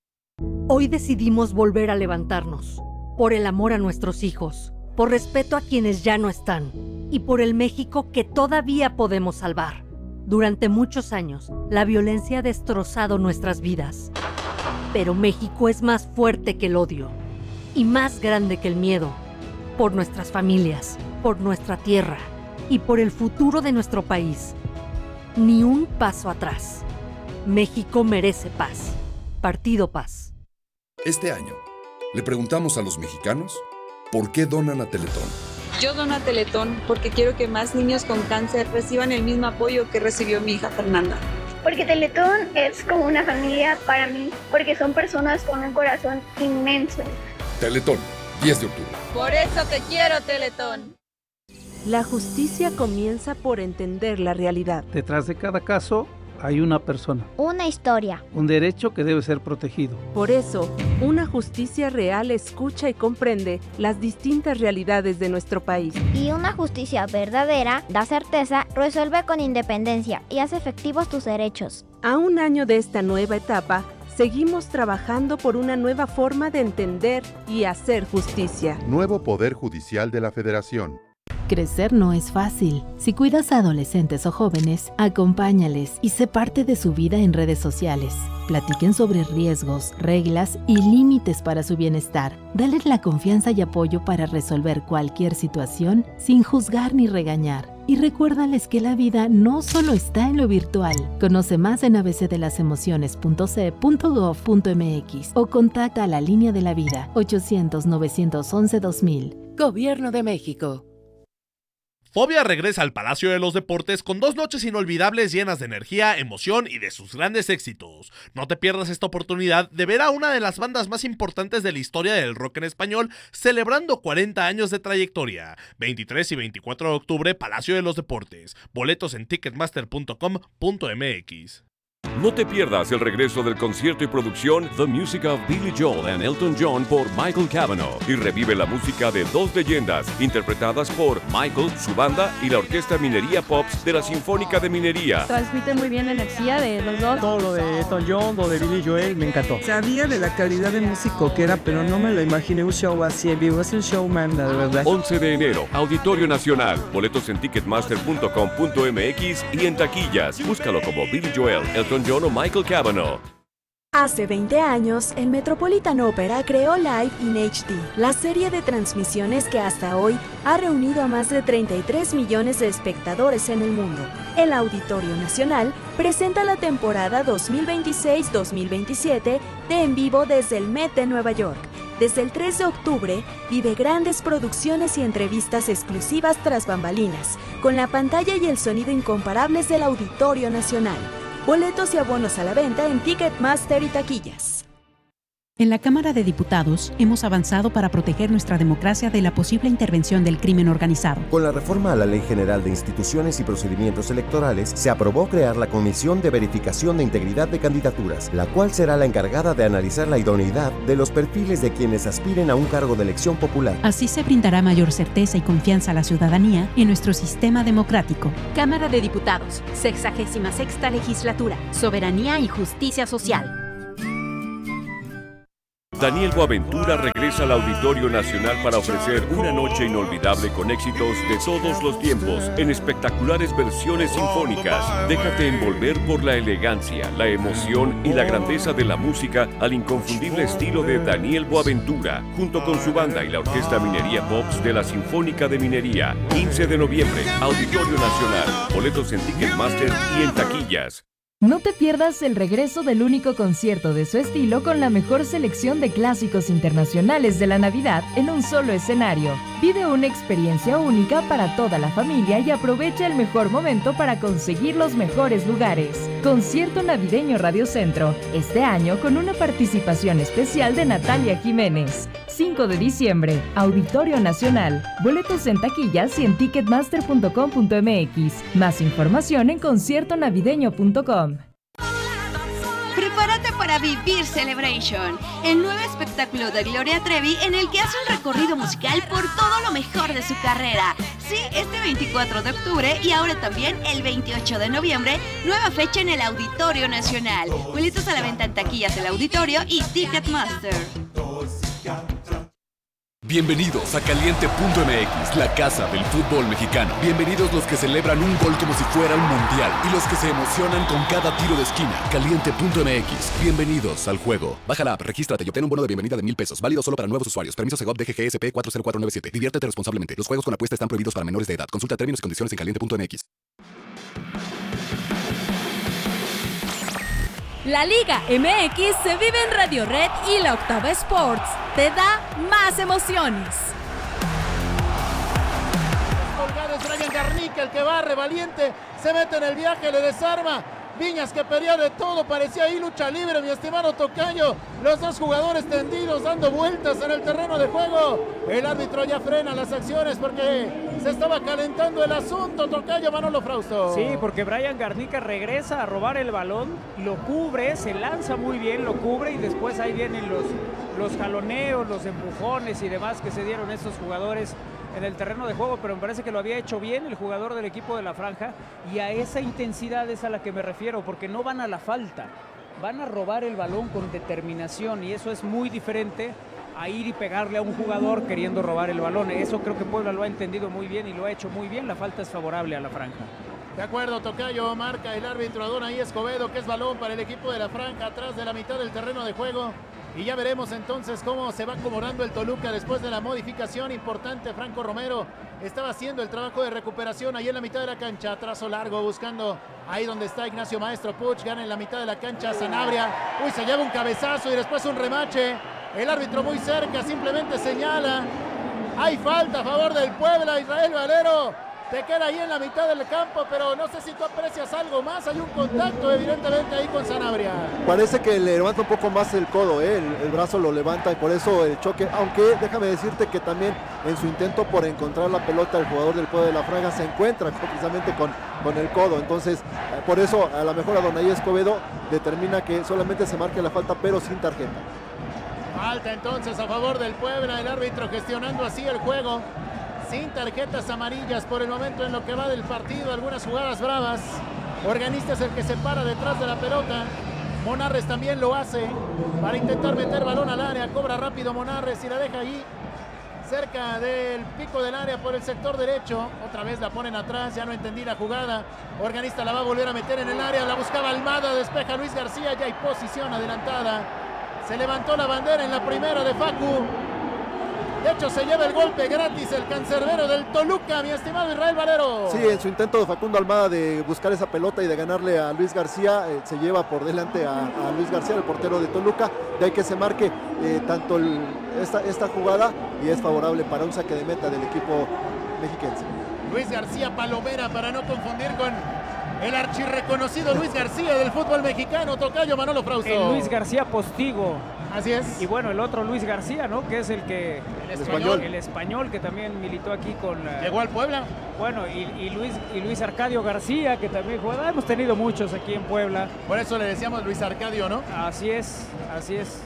Hoy decidimos volver a levantarnos. Por el amor a nuestros hijos, por respeto a quienes ya no están y por el México que todavía podemos salvar. Durante muchos años, la violencia ha destrozado nuestras vidas. Pero México es más fuerte que el odio y más grande que el miedo. Por nuestras familias, por nuestra tierra y por el futuro de nuestro país. Ni un paso atrás. México merece paz. Partido Paz. Este año, le preguntamos a los mexicanos por qué donan a Teletón. Yo dono a Teletón porque quiero que más niños con cáncer reciban el mismo apoyo que recibió mi hija Fernanda. Porque Teletón es como una familia para mí, porque son personas con un corazón inmenso. Teletón, 10 de octubre. Por eso te quiero, Teletón. La justicia comienza por entender la realidad. Detrás de cada caso hay una persona. Una historia. Un derecho que debe ser protegido. Por eso, una justicia real escucha y comprende las distintas realidades de nuestro país. Y una justicia verdadera da certeza, resuelve con independencia y hace efectivos tus derechos. A un año de esta nueva etapa, seguimos trabajando por una nueva forma de entender y hacer justicia. Nuevo Poder Judicial de la Federación. Crecer no es fácil. Si cuidas a adolescentes o jóvenes, acompáñales y sé parte de su vida en redes sociales. Platiquen sobre riesgos, reglas y límites para su bienestar. Dales la confianza y apoyo para resolver cualquier situación sin juzgar ni regañar. Y recuérdales que la vida no solo está en lo virtual. Conoce más en abcdelasemociones.ce.gov.mx o contacta a la Línea de la Vida 800-911-2000. Gobierno de México. Fobia regresa al Palacio de los Deportes con 2 noches inolvidables llenas de energía, emoción y de sus grandes éxitos. No te pierdas esta oportunidad de ver a una de las bandas más importantes de la historia del rock en español celebrando 40 años de trayectoria. 23 y 24 de octubre, Palacio de los Deportes. Boletos en ticketmaster.com.mx. No te pierdas el regreso del concierto y producción The Music of Billy Joel and Elton John por Michael Cavanaugh y revive la música de 2 leyendas interpretadas por Michael, su banda y la Orquesta Minería Pops de la Sinfónica de Minería. Transmite muy bien la energía de los dos. Todo lo de Elton John, lo de Billy Joel, me encantó. Sabía de la calidad de músico que era, pero no me lo imaginé un show así en vivo. Es un showman, la verdad. 11 de enero, Auditorio Nacional. Boletos en ticketmaster.com.mx y en taquillas. Búscalo como Billy Joel, Elton John o Michael Cavanaugh. Hace 20 años, el Metropolitan Opera creó Live in HD, la serie de transmisiones que hasta hoy ha reunido a más de 33 millones de espectadores en el mundo. El Auditorio Nacional presenta la temporada 2026-2027 de En Vivo desde el Met de Nueva York. Desde el 3 de octubre, vive grandes producciones y entrevistas exclusivas tras bambalinas, con la pantalla y el sonido incomparables del Auditorio Nacional. Boletos y abonos a la venta en Ticketmaster y taquillas. En la Cámara de Diputados hemos avanzado para proteger nuestra democracia de la posible intervención del crimen organizado. Con la reforma a la Ley General de Instituciones y Procedimientos Electorales, se aprobó crear la Comisión de Verificación de Integridad de Candidaturas, la cual será la encargada de analizar la idoneidad de los perfiles de quienes aspiren a un cargo de elección popular. Así se brindará mayor certeza y confianza a la ciudadanía en nuestro sistema democrático. Cámara de Diputados, 66ª Legislatura, Soberanía y Justicia Social. Daniel Boaventura regresa al Auditorio Nacional para ofrecer una noche inolvidable con éxitos de todos los tiempos en espectaculares versiones sinfónicas. Déjate envolver por la elegancia, la emoción y la grandeza de la música al inconfundible estilo de Daniel Boaventura, junto con su banda y la Orquesta Minería Pops de la Sinfónica de Minería. 15 de noviembre, Auditorio Nacional. Boletos en Ticketmaster y en taquillas. No te pierdas el regreso del único concierto de su estilo con la mejor selección de clásicos internacionales de la Navidad en un solo escenario. Vive una experiencia única para toda la familia y aprovecha el mejor momento para conseguir los mejores lugares. Concierto navideño Radio Centro, este año con una participación especial de Natalia Jiménez. 5 de diciembre, Auditorio Nacional. Boletos en taquillas y en ticketmaster.com.mx. Más información en conciertonavideño.com. Prepárate para vivir Celebration, el nuevo espectáculo de Gloria Trevi en el que hace un recorrido musical por todo lo mejor de su carrera. Sí, este 24 de octubre y ahora también el 28 de noviembre, nueva fecha en el Auditorio Nacional. Boletos a la venta en taquillas del Auditorio y Ticketmaster. Bienvenidos a Caliente.mx, la casa del fútbol mexicano. Bienvenidos los que celebran un gol como si fuera un mundial y los que se emocionan con cada tiro de esquina. Caliente.mx, bienvenidos al juego. Baja la app, regístrate y obtén un bono de bienvenida de $1,000. Válido solo para nuevos usuarios. Permiso Segov DGGSP 40497. Diviértete responsablemente. Los juegos con apuesta están prohibidos para menores de edad. Consulta términos y condiciones en Caliente.mx. La Liga MX se vive en Radio Red y la Octava Sports te da más emociones. Colgado es Brian Garnica, el que barre, valiente, se mete en el viaje, le desarma. Viñas que peleó de todo, parecía ahí lucha libre, mi estimado tocayo. Los dos jugadores tendidos dando vueltas en el terreno de juego. El árbitro ya frena las acciones porque se estaba calentando el asunto, tocayo Manolo Frausto. Sí, porque Brian Garnica regresa a robar el balón, lo cubre, se lanza muy bien, lo cubre y después ahí vienen los jaloneos, los empujones y demás que se dieron estos jugadores en el terreno de juego, pero me parece que lo había hecho bien el jugador del equipo de la Franja, y a esa intensidad es a la que me refiero, porque no van a la falta, van a robar el balón con determinación, y eso es muy diferente a ir y pegarle a un jugador queriendo robar el balón. Eso creo que Puebla lo ha entendido muy bien y lo ha hecho muy bien. La falta es favorable a la Franja. De acuerdo, tocayo, marca el árbitro Adonai Escobedo, que es balón para el equipo de la Franja, atrás de la mitad del terreno de juego. Y ya veremos entonces cómo se va acomodando el Toluca después de la modificación importante. Franco Romero estaba haciendo el trabajo de recuperación ahí en la mitad de la cancha. Trazo largo buscando ahí donde está Ignacio Maestro Puch. Gana en la mitad de la cancha Sanabria. Uy, se lleva un cabezazo y después un remache. El árbitro muy cerca, simplemente señala. Hay falta a favor del Puebla. Israel Valero te queda ahí en la mitad del campo, pero no sé si tú aprecias algo más. Hay un contacto evidentemente ahí con Sanabria. Parece que le levanta un poco más el codo, el brazo lo levanta y por eso el choque, aunque déjame decirte que también en su intento por encontrar la pelota el jugador del Puebla de la Franja se encuentra precisamente con el codo, entonces por eso a lo mejor Adonai Escobedo determina que solamente se marque la falta pero sin tarjeta. Falta entonces a favor del Puebla, el árbitro gestionando así el juego. Sin tarjetas amarillas por el momento en lo que va del partido, algunas jugadas bravas. Organista es el que se para detrás de la pelota. Monarres también lo hace para intentar meter balón al área. Cobra rápido Monarres y la deja ahí. cerca del pico del área por el sector derecho. Otra vez la ponen atrás, ya no entendí la jugada. Organista la va a volver a meter en el área, la buscaba Almada, despeja Luis García, ya hay posición adelantada. Se levantó la bandera en la primera de Facu. De hecho, se lleva el golpe gratis el cancerbero del Toluca, mi estimado Israel Valero. Sí, en su intento de Facundo Almada de buscar esa pelota y de ganarle a Luis García, se lleva por delante a Luis García, el portero de Toluca. De ahí que se marque tanto esta jugada y es favorable para un saque de meta del equipo mexiquense. Luis García Palomera, para no confundir con el archirreconocido Luis García del fútbol mexicano, tocayo Manolo Frausto. El Luis García Postigo. Así es. Y bueno, el otro Luis García, ¿no? Que es el español. El español que también militó aquí con... Llegó al Puebla. Bueno, y Luis Arcadio García, que también juega. Hemos tenido muchos aquí en Puebla. Por eso le decíamos Luis Arcadio, ¿no? Así es, así es.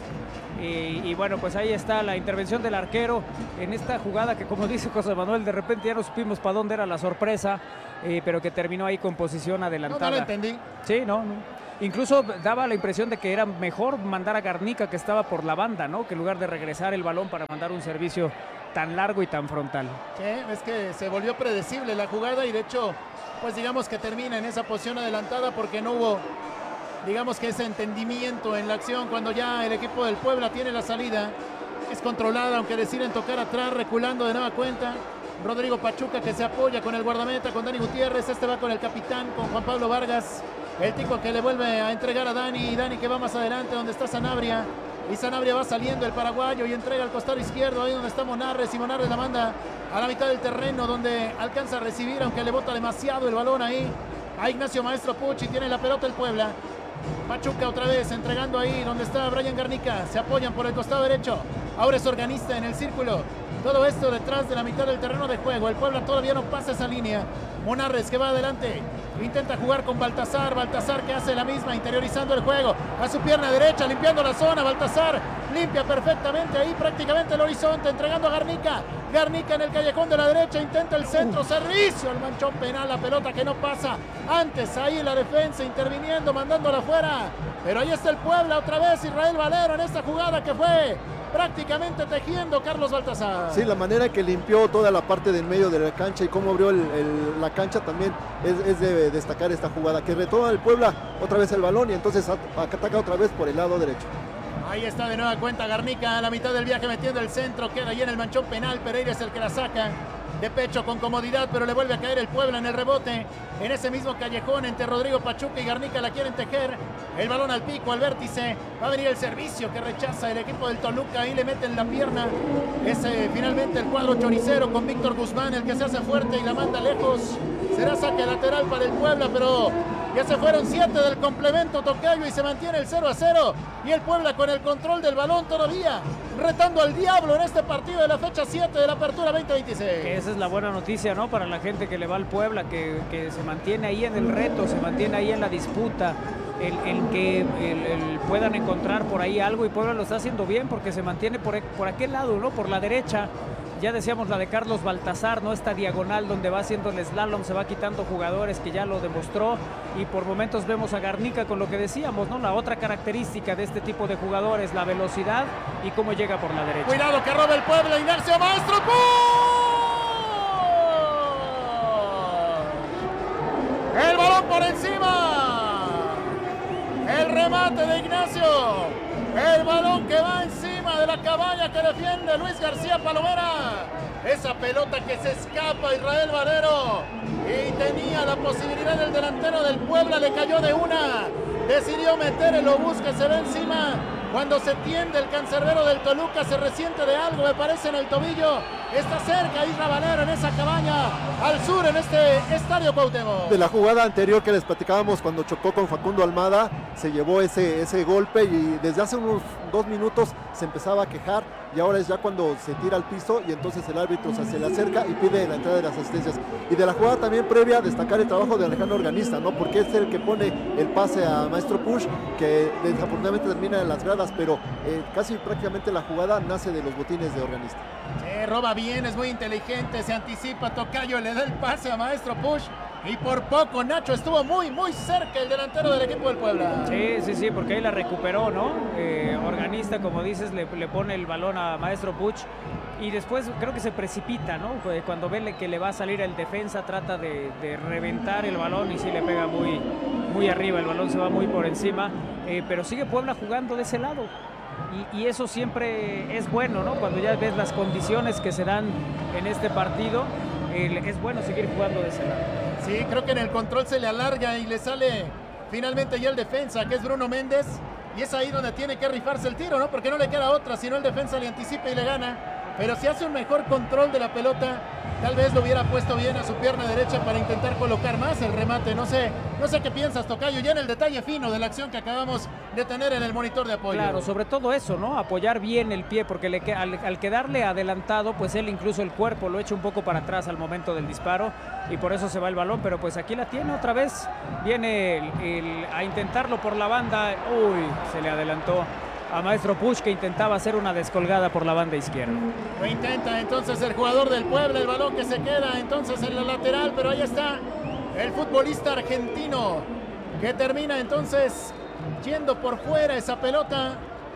Y bueno, pues ahí está la intervención del arquero en esta jugada que, como dice José Manuel, de repente ya no supimos para dónde era la sorpresa, pero que terminó ahí con posición adelantada. No lo entendí. Sí, no. Incluso daba la impresión de que era mejor mandar a Garnica, que estaba por la banda, ¿no? Que en lugar de regresar el balón para mandar un servicio tan largo y tan frontal. Sí, es que se volvió predecible la jugada y de hecho, pues digamos que termina en esa posición adelantada porque no hubo, digamos que ese entendimiento en la acción cuando ya el equipo del Puebla tiene la salida. Es controlada, aunque deciden tocar atrás, reculando de nueva cuenta. Rodrigo Pachuca que se apoya con el guardameta, con Dani Gutiérrez. Este va con el capitán, con Juan Pablo Vargas. El Tico que le vuelve a entregar a Dani. Y Dani que va más adelante donde está Sanabria. Y Sanabria va saliendo el paraguayo y entrega al costado izquierdo, ahí donde está Monarres. Y Monarres la manda a la mitad del terreno donde alcanza a recibir, aunque le bota demasiado el balón ahí a Ignacio Maestro Pucci. Tiene la pelota el Puebla. Pachuca otra vez entregando ahí donde está Brian Garnica. Se apoyan por el costado derecho. Ahora es Organista en el círculo. Todo esto detrás de la mitad del terreno de juego. El Puebla todavía no pasa esa línea. Monarres que va adelante. Intenta jugar con Baltasar. Baltasar que hace la misma, interiorizando el juego. A su pierna derecha, limpiando la zona. Baltasar limpia perfectamente ahí prácticamente el horizonte. Entregando a Garnica. Garnica en el callejón de la derecha. Intenta el centro. Servicio al manchón penal. La pelota que no pasa. Antes ahí la defensa interviniendo, mandándola afuera. Pero ahí está el Puebla otra vez. Israel Valero en esta jugada que fue prácticamente tejiendo Carlos Baltasar. Sí, la manera que limpió toda la parte del medio de la cancha y cómo abrió la cancha también es de destacar esta jugada, que retoma el Puebla otra vez el balón y entonces ataca otra vez por el lado derecho. Ahí está de nueva cuenta Garnica a la mitad del viaje metiendo el centro, queda ahí en el manchón penal, Pereira es el que la saca de pecho con comodidad, pero le vuelve a caer el Puebla en el rebote, en ese mismo callejón entre Rodrigo Pachuca y Garnica la quieren tejer, el balón al pico, al vértice, va a venir el servicio que rechaza el equipo del Toluca, ahí le meten la pierna, es finalmente el cuadro choricero con Víctor Guzmán, el que se hace fuerte y la manda lejos, será saque lateral para el Puebla, pero ya se fueron 7 del complemento, tocayo, y se mantiene el 0-0, y el Puebla con el control del balón todavía, retando al diablo en este partido de la fecha 7 de la Apertura 2026. Esa es la buena noticia, ¿no? Para la gente que le va al Puebla, que se mantiene ahí en el reto, se mantiene ahí en la disputa, el que puedan encontrar por ahí algo, y Puebla lo está haciendo bien porque se mantiene por aquel lado, ¿no? Por la derecha. Ya decíamos la de Carlos Baltasar, ¿no? Esta diagonal donde va haciendo el slalom, se va quitando jugadores, que ya lo demostró, y por momentos vemos a Garnica con lo que decíamos, ¿no? La otra característica de este tipo de jugadores, la velocidad y cómo llega por la derecha. Cuidado que roba el Puebla, Ignacio Maestro. El balón por encima. El remate de Ignacio. El balón que va encima de la cabaña que defiende Luis García Palomera. Esa pelota que se escapa Israel Valero. Y tenía la posibilidad del delantero del Puebla, le cayó de una. Decidió meter el obús que se ve encima. Cuando se tiende el cancerbero del Toluca, se resiente de algo, me parece, en el tobillo. Está cerca Israel Valero en esa cabaña, al sur, en este Estadio Cuauhtémoc. De la jugada anterior que les platicábamos cuando chocó con Facundo Almada, se llevó ese golpe y desde hace unos 2 minutos se empezaba a quejar, y ahora es ya cuando se tira al piso y entonces el árbitro se le acerca y pide la entrada de las asistencias. Y de la jugada también previa, destacar el trabajo de Alejandro Organista, ¿no? Porque es el que pone el pase a Maestro Puch, que desafortunadamente termina en las gradas, pero casi prácticamente la jugada nace de los botines de Organista. Roba bien, es muy inteligente, se anticipa, tocayo, le da el pase a Maestro Puch Y por poco Nacho estuvo muy cerca el delantero del equipo del Puebla. Sí, porque ahí la recuperó, ¿no? Organista, como dices, le pone el balón a Maestro Puch y después creo que se precipita, ¿no? Cuando ve que le va a salir el defensa, trata de reventar el balón y sí le pega muy arriba, el balón se va muy por encima, pero sigue Puebla jugando de ese lado. Y eso siempre es bueno, ¿no? Cuando ya ves las condiciones que se dan en este partido, es bueno seguir jugando de ese lado. Sí, creo que en el control se le alarga y le sale finalmente ya el defensa, que es Bruno Méndez. Y es ahí donde tiene que rifarse el tiro, ¿no? Porque no le queda otra, si no el defensa le anticipa y le gana. Pero si hace un mejor control de la pelota, tal vez lo hubiera puesto bien a su pierna derecha para intentar colocar más el remate. No sé qué piensas, tocayo, ya en el detalle fino de la acción que acabamos de tener en el monitor de apoyo. Claro, sobre todo eso, ¿no? Apoyar bien el pie, porque al quedarle adelantado, pues él incluso el cuerpo lo echa un poco para atrás al momento del disparo y por eso se va el balón, pero pues aquí la tiene otra vez. Viene a intentarlo por la banda. Uy, se le adelantó a Maestro Puch, que intentaba hacer una descolgada por la banda izquierda. Lo intenta entonces el jugador del Puebla, el balón que se queda entonces en la lateral, pero ahí está el futbolista argentino que termina entonces yendo por fuera esa pelota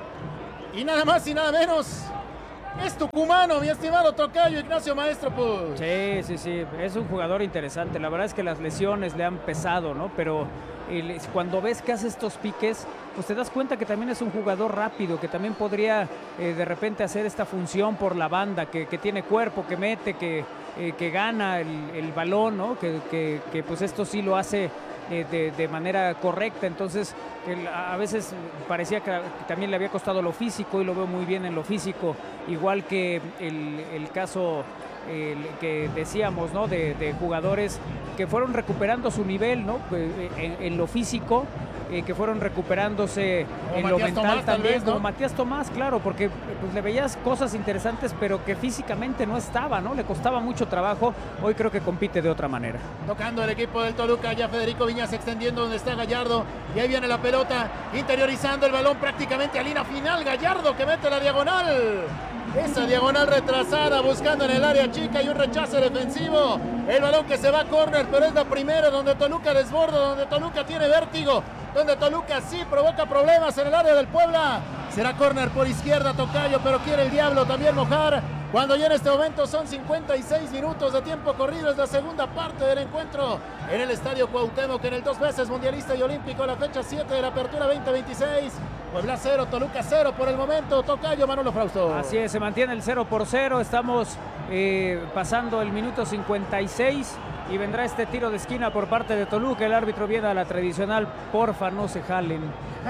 y nada más y nada menos es tucumano, mi estimado tocayo Ignacio Maestro Puch. Sí, es un jugador interesante. La verdad es que las lesiones le han pesado, ¿no? Pero cuando ves que hace estos piques, pues te das cuenta que también es un jugador rápido, que también podría de repente hacer esta función por la banda, que tiene cuerpo, que mete, que gana el balón, ¿no? Que pues esto sí lo hace de manera correcta. Entonces a veces parecía que también le había costado lo físico y lo veo muy bien en lo físico, igual que el caso que decíamos, ¿no? De jugadores que fueron recuperando su nivel, ¿no? En lo físico, que fueron recuperándose en lo mental Tomás, también, vez, ¿no? Como Matías Tomás, claro, porque pues, le veías cosas interesantes, pero que físicamente no estaba, ¿no? Le costaba mucho trabajo. Hoy creo que compite de otra manera. Tocando el equipo del Toluca, ya Federico Viñas extendiendo donde está Gallardo, y ahí viene la pelota, interiorizando el balón prácticamente a línea final. Gallardo que mete la diagonal. Esa diagonal retrasada buscando en el área chica y un rechazo defensivo. El balón que se va a córner, pero es la primera donde Toluca desborda, donde Toluca tiene vértigo, donde Toluca sí provoca problemas en el área del Puebla. Será córner por izquierda, tocayo, pero quiere el diablo también mojar. Cuando ya en este momento son 56 minutos de tiempo corrido, es la segunda parte del encuentro en el Estadio Cuauhtémoc, en el 2 veces mundialista y olímpico, la fecha 7 de la apertura 2026. Puebla 0, Toluca 0 por el momento. Tocayo, Manolo Frausto. Así es, se mantiene el 0-0. Estamos pasando el minuto 56 y vendrá este tiro de esquina por parte de Toluca. El árbitro viene a la tradicional, porfa, no se jalen.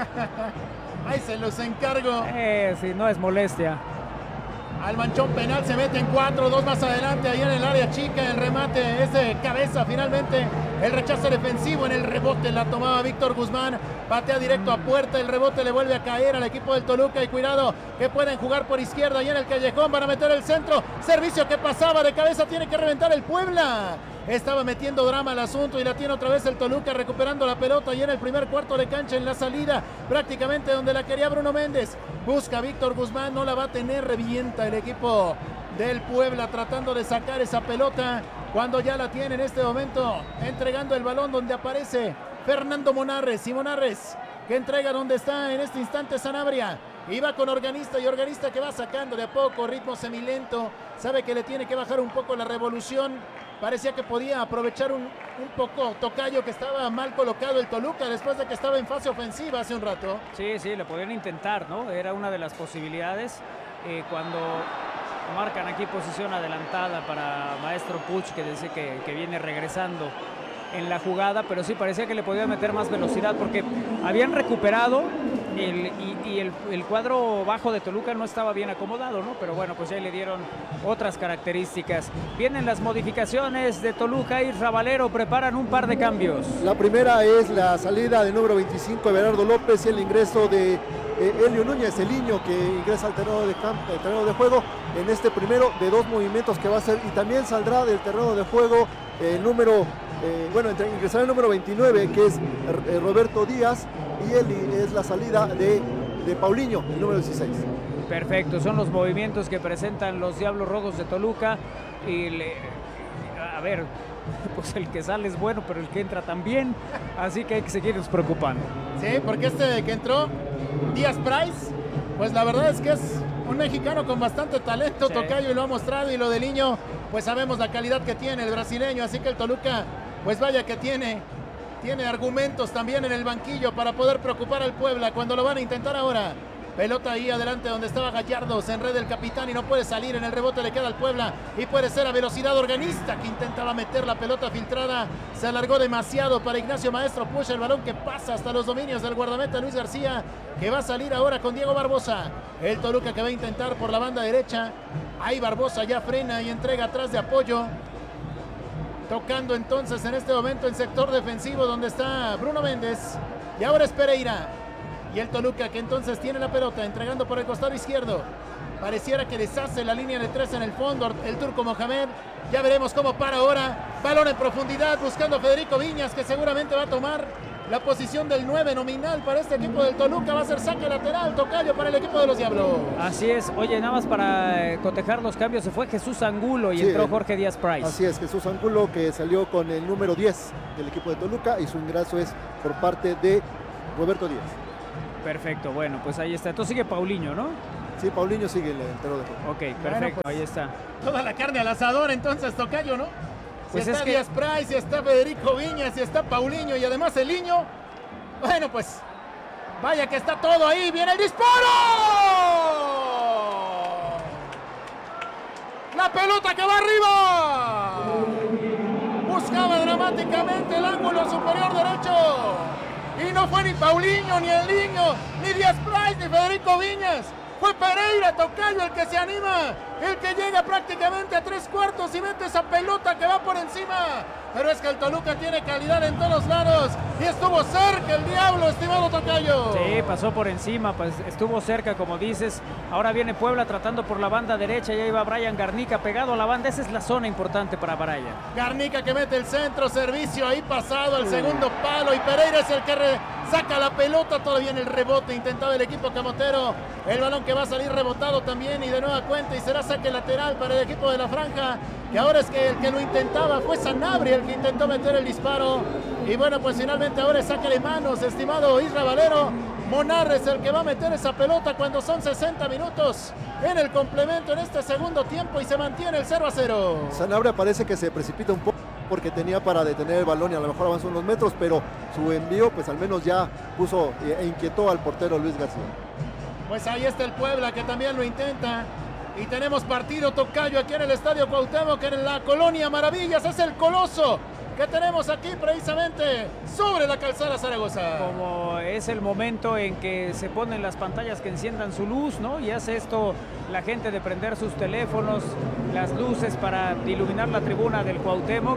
Ahí se los encargo. Sí, no es molestia. Al manchón penal se meten 4, 2 más adelante, ahí en el área chica, el remate es de cabeza finalmente, el rechazo defensivo, en el rebote la tomaba Víctor Guzmán, patea directo a puerta, el rebote le vuelve a caer al equipo del Toluca y cuidado que pueden jugar por izquierda, ahí en el callejón van a meter el centro, servicio que pasaba de cabeza, tiene que reventar el Puebla. Estaba metiendo drama al asunto y la tiene otra vez el Toluca recuperando la pelota y en el primer cuarto de cancha en la salida, prácticamente donde la quería Bruno Méndez. Busca a Víctor Guzmán, no la va a tener, revienta el equipo del Puebla tratando de sacar esa pelota cuando ya la tiene en este momento, entregando el balón donde aparece Fernando Monarres y Monarres que entrega donde está en este instante Sanabria. Iba con Organista y Organista que va sacando de a poco, ritmo semilento, sabe que le tiene que bajar un poco la revolución. Parecía que podía aprovechar un poco tocayo que estaba mal colocado el Toluca después de que estaba en fase ofensiva hace un rato. Sí, le podían intentar, ¿no? Era una de las posibilidades cuando marcan aquí posición adelantada para Maestro Puch, que dice que viene regresando en la jugada, pero sí parecía que le podía meter más velocidad porque habían recuperado y el cuadro bajo de Toluca no estaba bien acomodado, ¿no? Pero bueno, pues ya le dieron otras características. Vienen las modificaciones de Toluca y Ravalero preparan un par de cambios. La primera es la salida del número 25, Everardo López, y el ingreso de Elio Núñez, el niño que ingresa al terreno de juego en este primero de 2 movimientos que va a hacer, y también saldrá del terreno de juego el número ingresará el número 29, que es Roberto Díaz, y él es la salida de Paulinho, el número 16. Perfecto, son los movimientos que presentan los Diablos Rojos de Toluca y a ver, pues el que sale es bueno, pero el que entra también, así que hay que seguirnos preocupando. Sí, porque este que entró, Díaz Price, pues la verdad es que es un mexicano con bastante talento, sí. Tocayo, y lo ha mostrado, y lo de Liño, pues sabemos la calidad que tiene el brasileño, así que el Toluca, pues vaya que tiene argumentos también en el banquillo para poder preocupar al Puebla cuando lo van a intentar ahora. Pelota ahí adelante donde estaba Gallardo, se enreda el capitán y no puede salir, en el rebote le queda al Puebla y puede ser a velocidad Organista que intentaba meter la pelota filtrada, se alargó demasiado para Ignacio Maestro, pucha el balón que pasa hasta los dominios del guardameta Luis García, que va a salir ahora con Diego Barbosa, el Toluca que va a intentar por la banda derecha, ahí Barbosa ya frena y entrega atrás de apoyo, tocando entonces en este momento en sector defensivo donde está Bruno Méndez y ahora es Pereira. Y el Toluca que entonces tiene la pelota entregando por el costado izquierdo. Pareciera que deshace la línea de 3 en el fondo el turco Mohamed. Ya veremos cómo para ahora. Balón en profundidad buscando a Federico Viñas que seguramente va a tomar la posición del 9 nominal para este equipo del Toluca. Va a ser saque lateral, tocayo para el equipo de los Diablos. Así es. Oye, nada más para cotejar los cambios. Se fue Jesús Angulo y entró Jorge Díaz Price. Así es, Jesús Angulo que salió con el número 10 del equipo de Toluca y su ingreso es por parte de Roberto Díaz. Perfecto, bueno, pues ahí está. Entonces sigue Paulinho, ¿no? Sí, Paulinho sigue el delantero de juego. Ok, perfecto, bueno, pues, ahí está. Toda la carne al asador entonces, tocayo, ¿no? Pues si está es que... Díaz Price, si está Federico Viñas, si está Paulinho y además el Liño. Bueno, pues vaya que está todo ahí. ¡Viene el disparo! ¡La pelota que va arriba! Buscaba dramáticamente el ángulo superior derecho. Y no fue ni Paulinho, ni el Liño, ni Díaz Price, ni Federico Viñas. Fue Pereira, tocayo, el que se anima, el que llega prácticamente a 3/4 y mete esa pelota que va por encima. Pero es que el Toluca tiene calidad en todos lados y estuvo cerca el Diablo, estimado tocayo. Sí, pasó por encima, pues estuvo cerca, como dices. Ahora viene Puebla tratando por la banda derecha, ya iba Brian Garnica pegado a la banda. Esa es la zona importante para Brian. Garnica que mete el centro, servicio ahí pasado al segundo palo y Pereira es el que saca la pelota todavía en el rebote. Intentaba el equipo camotero, el balón que va a salir rebotado también y de nueva cuenta y será saque lateral para el equipo de la Franja. Que ahora es que el que lo intentaba fue Sanabria el que intentó meter el disparo. Y bueno, pues finalmente ahora es saque de manos, estimado Isra Valero. Monarres el que va a meter esa pelota cuando son 60 minutos en el complemento en este segundo tiempo y se mantiene el 0-0. Sanabria parece que se precipita un poco porque tenía para detener el balón y a lo mejor avanzó unos metros, pero su envío pues al menos ya puso e inquietó al portero Luis García. Pues ahí está el Puebla que también lo intenta. Y tenemos partido, tocayo, aquí en el Estadio Cuauhtémoc, en la Colonia Maravillas. Es el Coloso que tenemos aquí precisamente sobre la calzada Zaragoza. Como es el momento en que se ponen las pantallas que enciendan su luz, ¿no? Y hace esto la gente de prender sus teléfonos, las luces para iluminar la tribuna del Cuauhtémoc.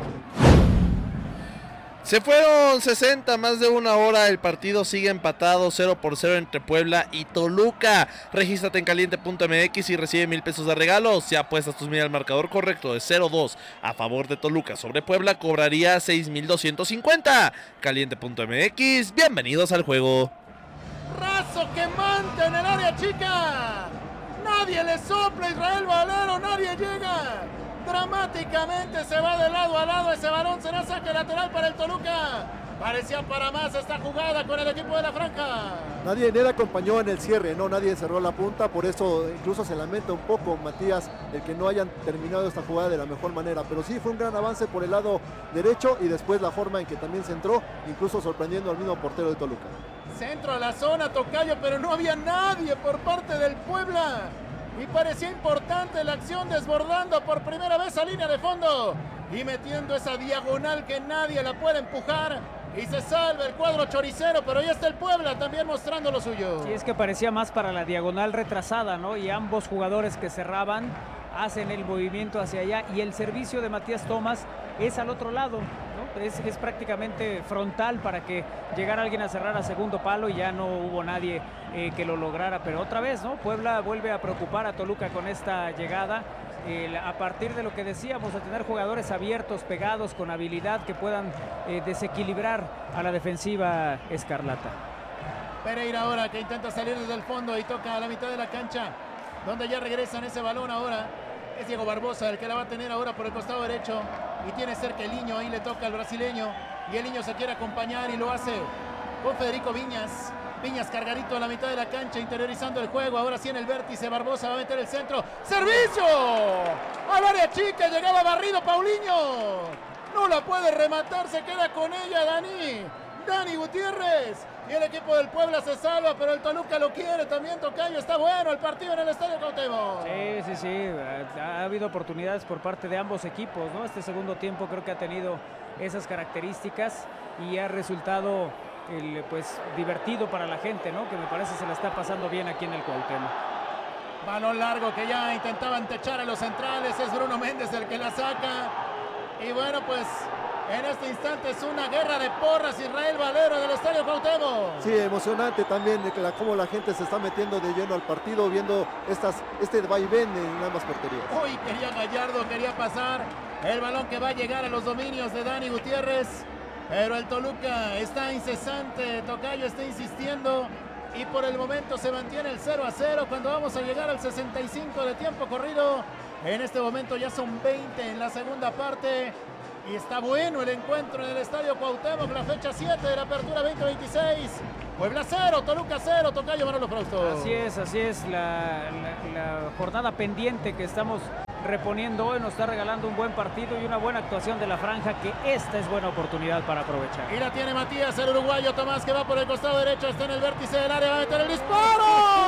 Se fueron 60, más de una hora, el partido sigue empatado 0-0 entre Puebla y Toluca. Regístrate en caliente.mx y recibe 1,000 pesos de regalo. Si apuestas tus miras al marcador correcto de 0-2 a favor de Toluca sobre Puebla, cobraría 6,250. Caliente.mx, bienvenidos al juego. Razo quemante en el área chica. Nadie le sopla, Israel Valero, nadie llega. Dramáticamente se va de lado a lado ese balón, será saque lateral para el Toluca. Parecía para más esta jugada con el equipo de la Franja. Nadie acompañó en el cierre, no, nadie cerró la punta, por eso incluso se lamenta un poco Matías el que no hayan terminado esta jugada de la mejor manera, pero sí fue un gran avance por el lado derecho y después la forma en que también se entró, incluso sorprendiendo al mismo portero de Toluca. Centro a la zona, tocayo, pero no había nadie por parte del Puebla. Y parecía importante la acción desbordando por primera vez a línea de fondo y metiendo esa diagonal que nadie la puede empujar y se salva el cuadro choricero, pero ahí está el Puebla también mostrando lo suyo. Sí, es que parecía más para la diagonal retrasada, ¿no? Y ambos jugadores que cerraban hacen el movimiento hacia allá y el servicio de Matías Tomás es al otro lado, ¿no? Es prácticamente frontal para que llegara alguien a cerrar a segundo palo y ya no hubo nadie que lo lograra, pero otra vez, ¿no? Puebla vuelve a preocupar a Toluca con esta llegada. A partir de lo que decíamos, de tener jugadores abiertos, pegados, con habilidad que puedan desequilibrar a la defensiva escarlata. Pereira ahora que intenta salir desde el fondo y toca a la mitad de la cancha, donde ya regresan ese balón ahora. Es Diego Barbosa el que la va a tener ahora por el costado derecho. Y tiene cerca el Niño, ahí le toca al brasileño. Y el Niño se quiere acompañar y lo hace con Federico Viñas. Viñas cargadito a la mitad de la cancha, interiorizando el juego. Ahora sí en el vértice, Barbosa va a meter el centro. ¡Servicio! Al área chica, llegaba barrido Paulinho. No la puede rematar, se queda con ella Dani Gutiérrez. Y el equipo del Puebla se salva, pero el Toluca lo quiere también, tocayo. Está bueno el partido en el Estadio Cuauhtémoc. Sí. Ha habido oportunidades por parte de ambos equipos, ¿no? Este segundo tiempo creo que ha tenido esas características y ha resultado pues divertido para la gente, ¿no? Que me parece se la está pasando bien aquí en el Cuauhtémoc. Balón largo que ya intentaban techar a los centrales. Es Bruno Méndez el que la saca. Y bueno, pues en este instante es una guerra de porras. Israel Valero del Estadio Cuauhtémoc. Sí, emocionante también cómo la gente se está metiendo de lleno al partido, viendo este vaivén en ambas porterías. Uy, quería Gallardo, quería pasar. El balón que va a llegar a los dominios de Dani Gutiérrez. Pero el Toluca está incesante, tocayo está insistiendo. Y por el momento se mantiene el 0-0 cuando vamos a llegar al 65 de tiempo corrido. En este momento ya son 20 en la segunda parte. Y está bueno el encuentro en el Estadio Cuauhtémoc, la fecha 7 de la apertura 2026. Puebla 0, Toluca 0, tocayo Manolo Frausto. Así es, la jornada pendiente que estamos reponiendo hoy nos está regalando un buen partido y una buena actuación de la franja, que esta es buena oportunidad para aprovechar. Y la tiene Matías, el uruguayo Tomás, que va por el costado derecho, está en el vértice del área, va a meter el disparo.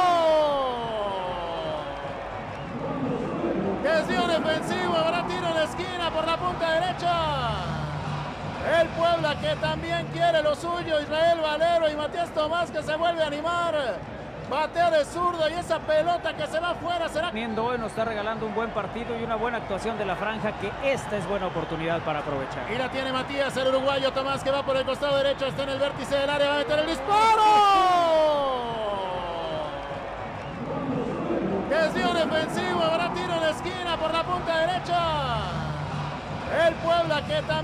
Desvío defensivo, habrá tiro en la esquina por la punta derecha. El Puebla que también quiere lo suyo, Israel Valero y Matías Tomás que se vuelve a animar. Batea de zurdo y esa pelota que se va afuera será... Hoy nos está regalando un buen partido y una buena actuación de la franja, que esta es buena oportunidad para aprovechar. Y la tiene Matías, el uruguayo Tomás, que va por el costado derecho, está en el vértice del área, va a meter el disparo. Desvío defensivo, habrá tiro en la esquina por la punta derecha. El Puebla que también...